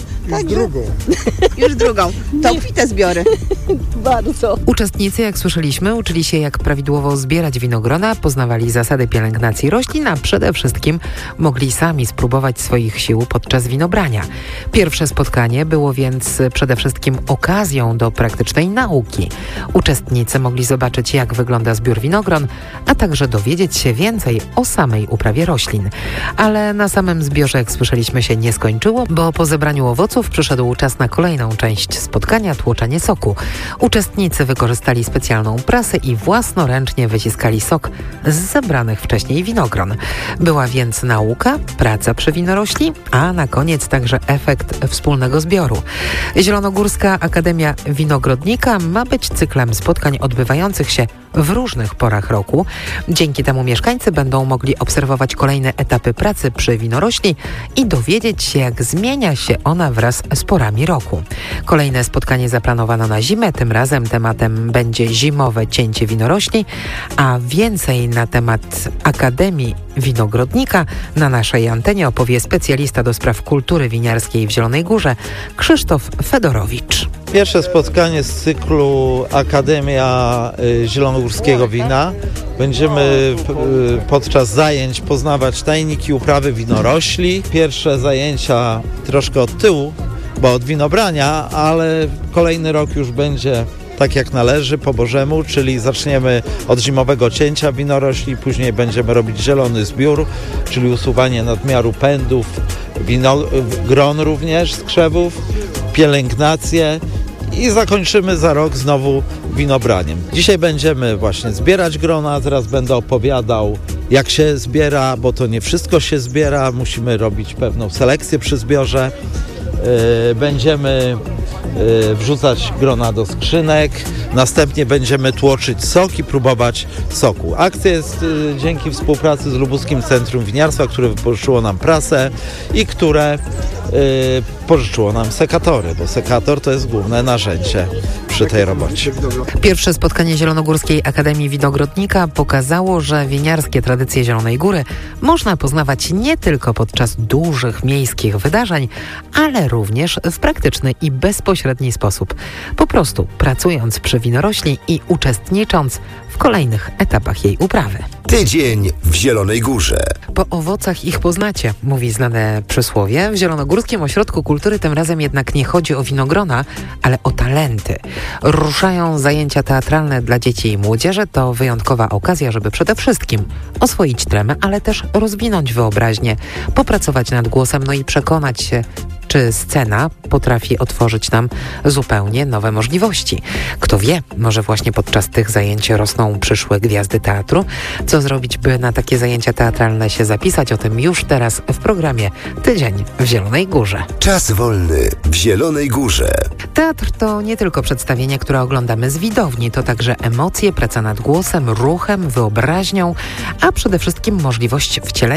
Już drugą. To obfite zbiory. Bardzo. Uczestnicy, jak słyszeliśmy, uczyli się, jak prawidłowo zbierać winogrona, poznawali zasady pielęgnacji roślin, a przede wszystkim mogli sami spróbować swoich sił podczas winobrania. Pierwsze spotkanie było więc przede wszystkim okazją do praktycznej nauki. Uczestnicy mogli zobaczyć, jak wygląda zbiór winogron, a także dowiedzieć się więcej o samej uprawie roślin. Ale na samym zbiorze, jak słyszeliśmy, się nie skończyło, bo po zebraniu owoców przyszedł czas na kolejną część spotkania, tłoczenie soku. Uczestnicy wykorzystali specjalną prasę i własnoręcznie wyciskali sok z zebranych wcześniej winogron. Była więc nauka, praca przy winorośli, a na koniec także efekt wspólnego zbioru. Zielonogórska Akademia Winogrodnika ma być cyklem spotkań odbywających się w różnych porach roku. Dzięki temu mieszkańcy będą mogli obserwować kolejne etapy pracy przy winorośli i dowiedzieć się, jak zmienia się ona wraz z porami roku. Kolejne spotkanie zaplanowano na zimę. Tym razem tematem będzie zimowe cięcie winorośli, a więcej na temat Akademii Winogrodnika na naszej antenie opowie specjalista do spraw kultury winiarskiej w Zielonej Górze Krzysztof Fedorowicz. Pierwsze spotkanie z cyklu Akademia Zielonogórskiego Wina. Będziemy podczas zajęć poznawać tajniki uprawy winorośli. Pierwsze zajęcia troszkę od tyłu, bo od winobrania, ale kolejny rok już będzie tak jak należy, po Bożemu, czyli zaczniemy od zimowego cięcia winorośli, później będziemy robić zielony zbiór, czyli usuwanie nadmiaru pędów, gron również z krzewów, pielęgnację i zakończymy za rok znowu winobraniem. Dzisiaj będziemy właśnie zbierać grona, teraz będę opowiadał, jak się zbiera, bo to nie wszystko się zbiera, musimy robić pewną selekcję przy zbiorze. Będziemy wrzucać grona do skrzynek, następnie będziemy tłoczyć sok i próbować soku. Akcja jest dzięki współpracy z Lubuskim Centrum Winiarstwa, które wypożyczyło nam prasę i które pożyczyło nam sekatory, bo sekator to jest główne narzędzie przy tej robocie. Pierwsze spotkanie Zielonogórskiej Akademii Winogrodnika pokazało, że winiarskie tradycje Zielonej Góry można poznawać nie tylko podczas dużych miejskich wydarzeń, ale również w praktyczny i bezpośredni sposób. Po prostu pracując przy winorośli i uczestnicząc w kolejnych etapach jej uprawy. Tydzień w Zielonej Górze. Po owocach ich poznacie, mówi znane przysłowie. W Zielonogórskim Ośrodku Kultury tym razem jednak nie chodzi o winogrona, ale o talenty. Ruszają zajęcia teatralne dla dzieci i młodzieży. To wyjątkowa okazja, żeby przede wszystkim oswoić tremę, ale też rozwinąć wyobraźnię, popracować nad głosem, no i przekonać się, czy scena potrafi otworzyć nam zupełnie nowe możliwości. Kto wie, może właśnie podczas tych zajęć rosną przyszłe gwiazdy teatru. Co zrobić, by na takie zajęcia teatralne się zapisać? O tym już teraz w programie Tydzień w Zielonej Górze. Czas wolny w Zielonej Górze. Teatr to nie tylko przedstawienie, które oglądamy z widowni, to także emocje, praca nad głosem, ruchem, wyobraźnią, a przede wszystkim możliwość wcielenia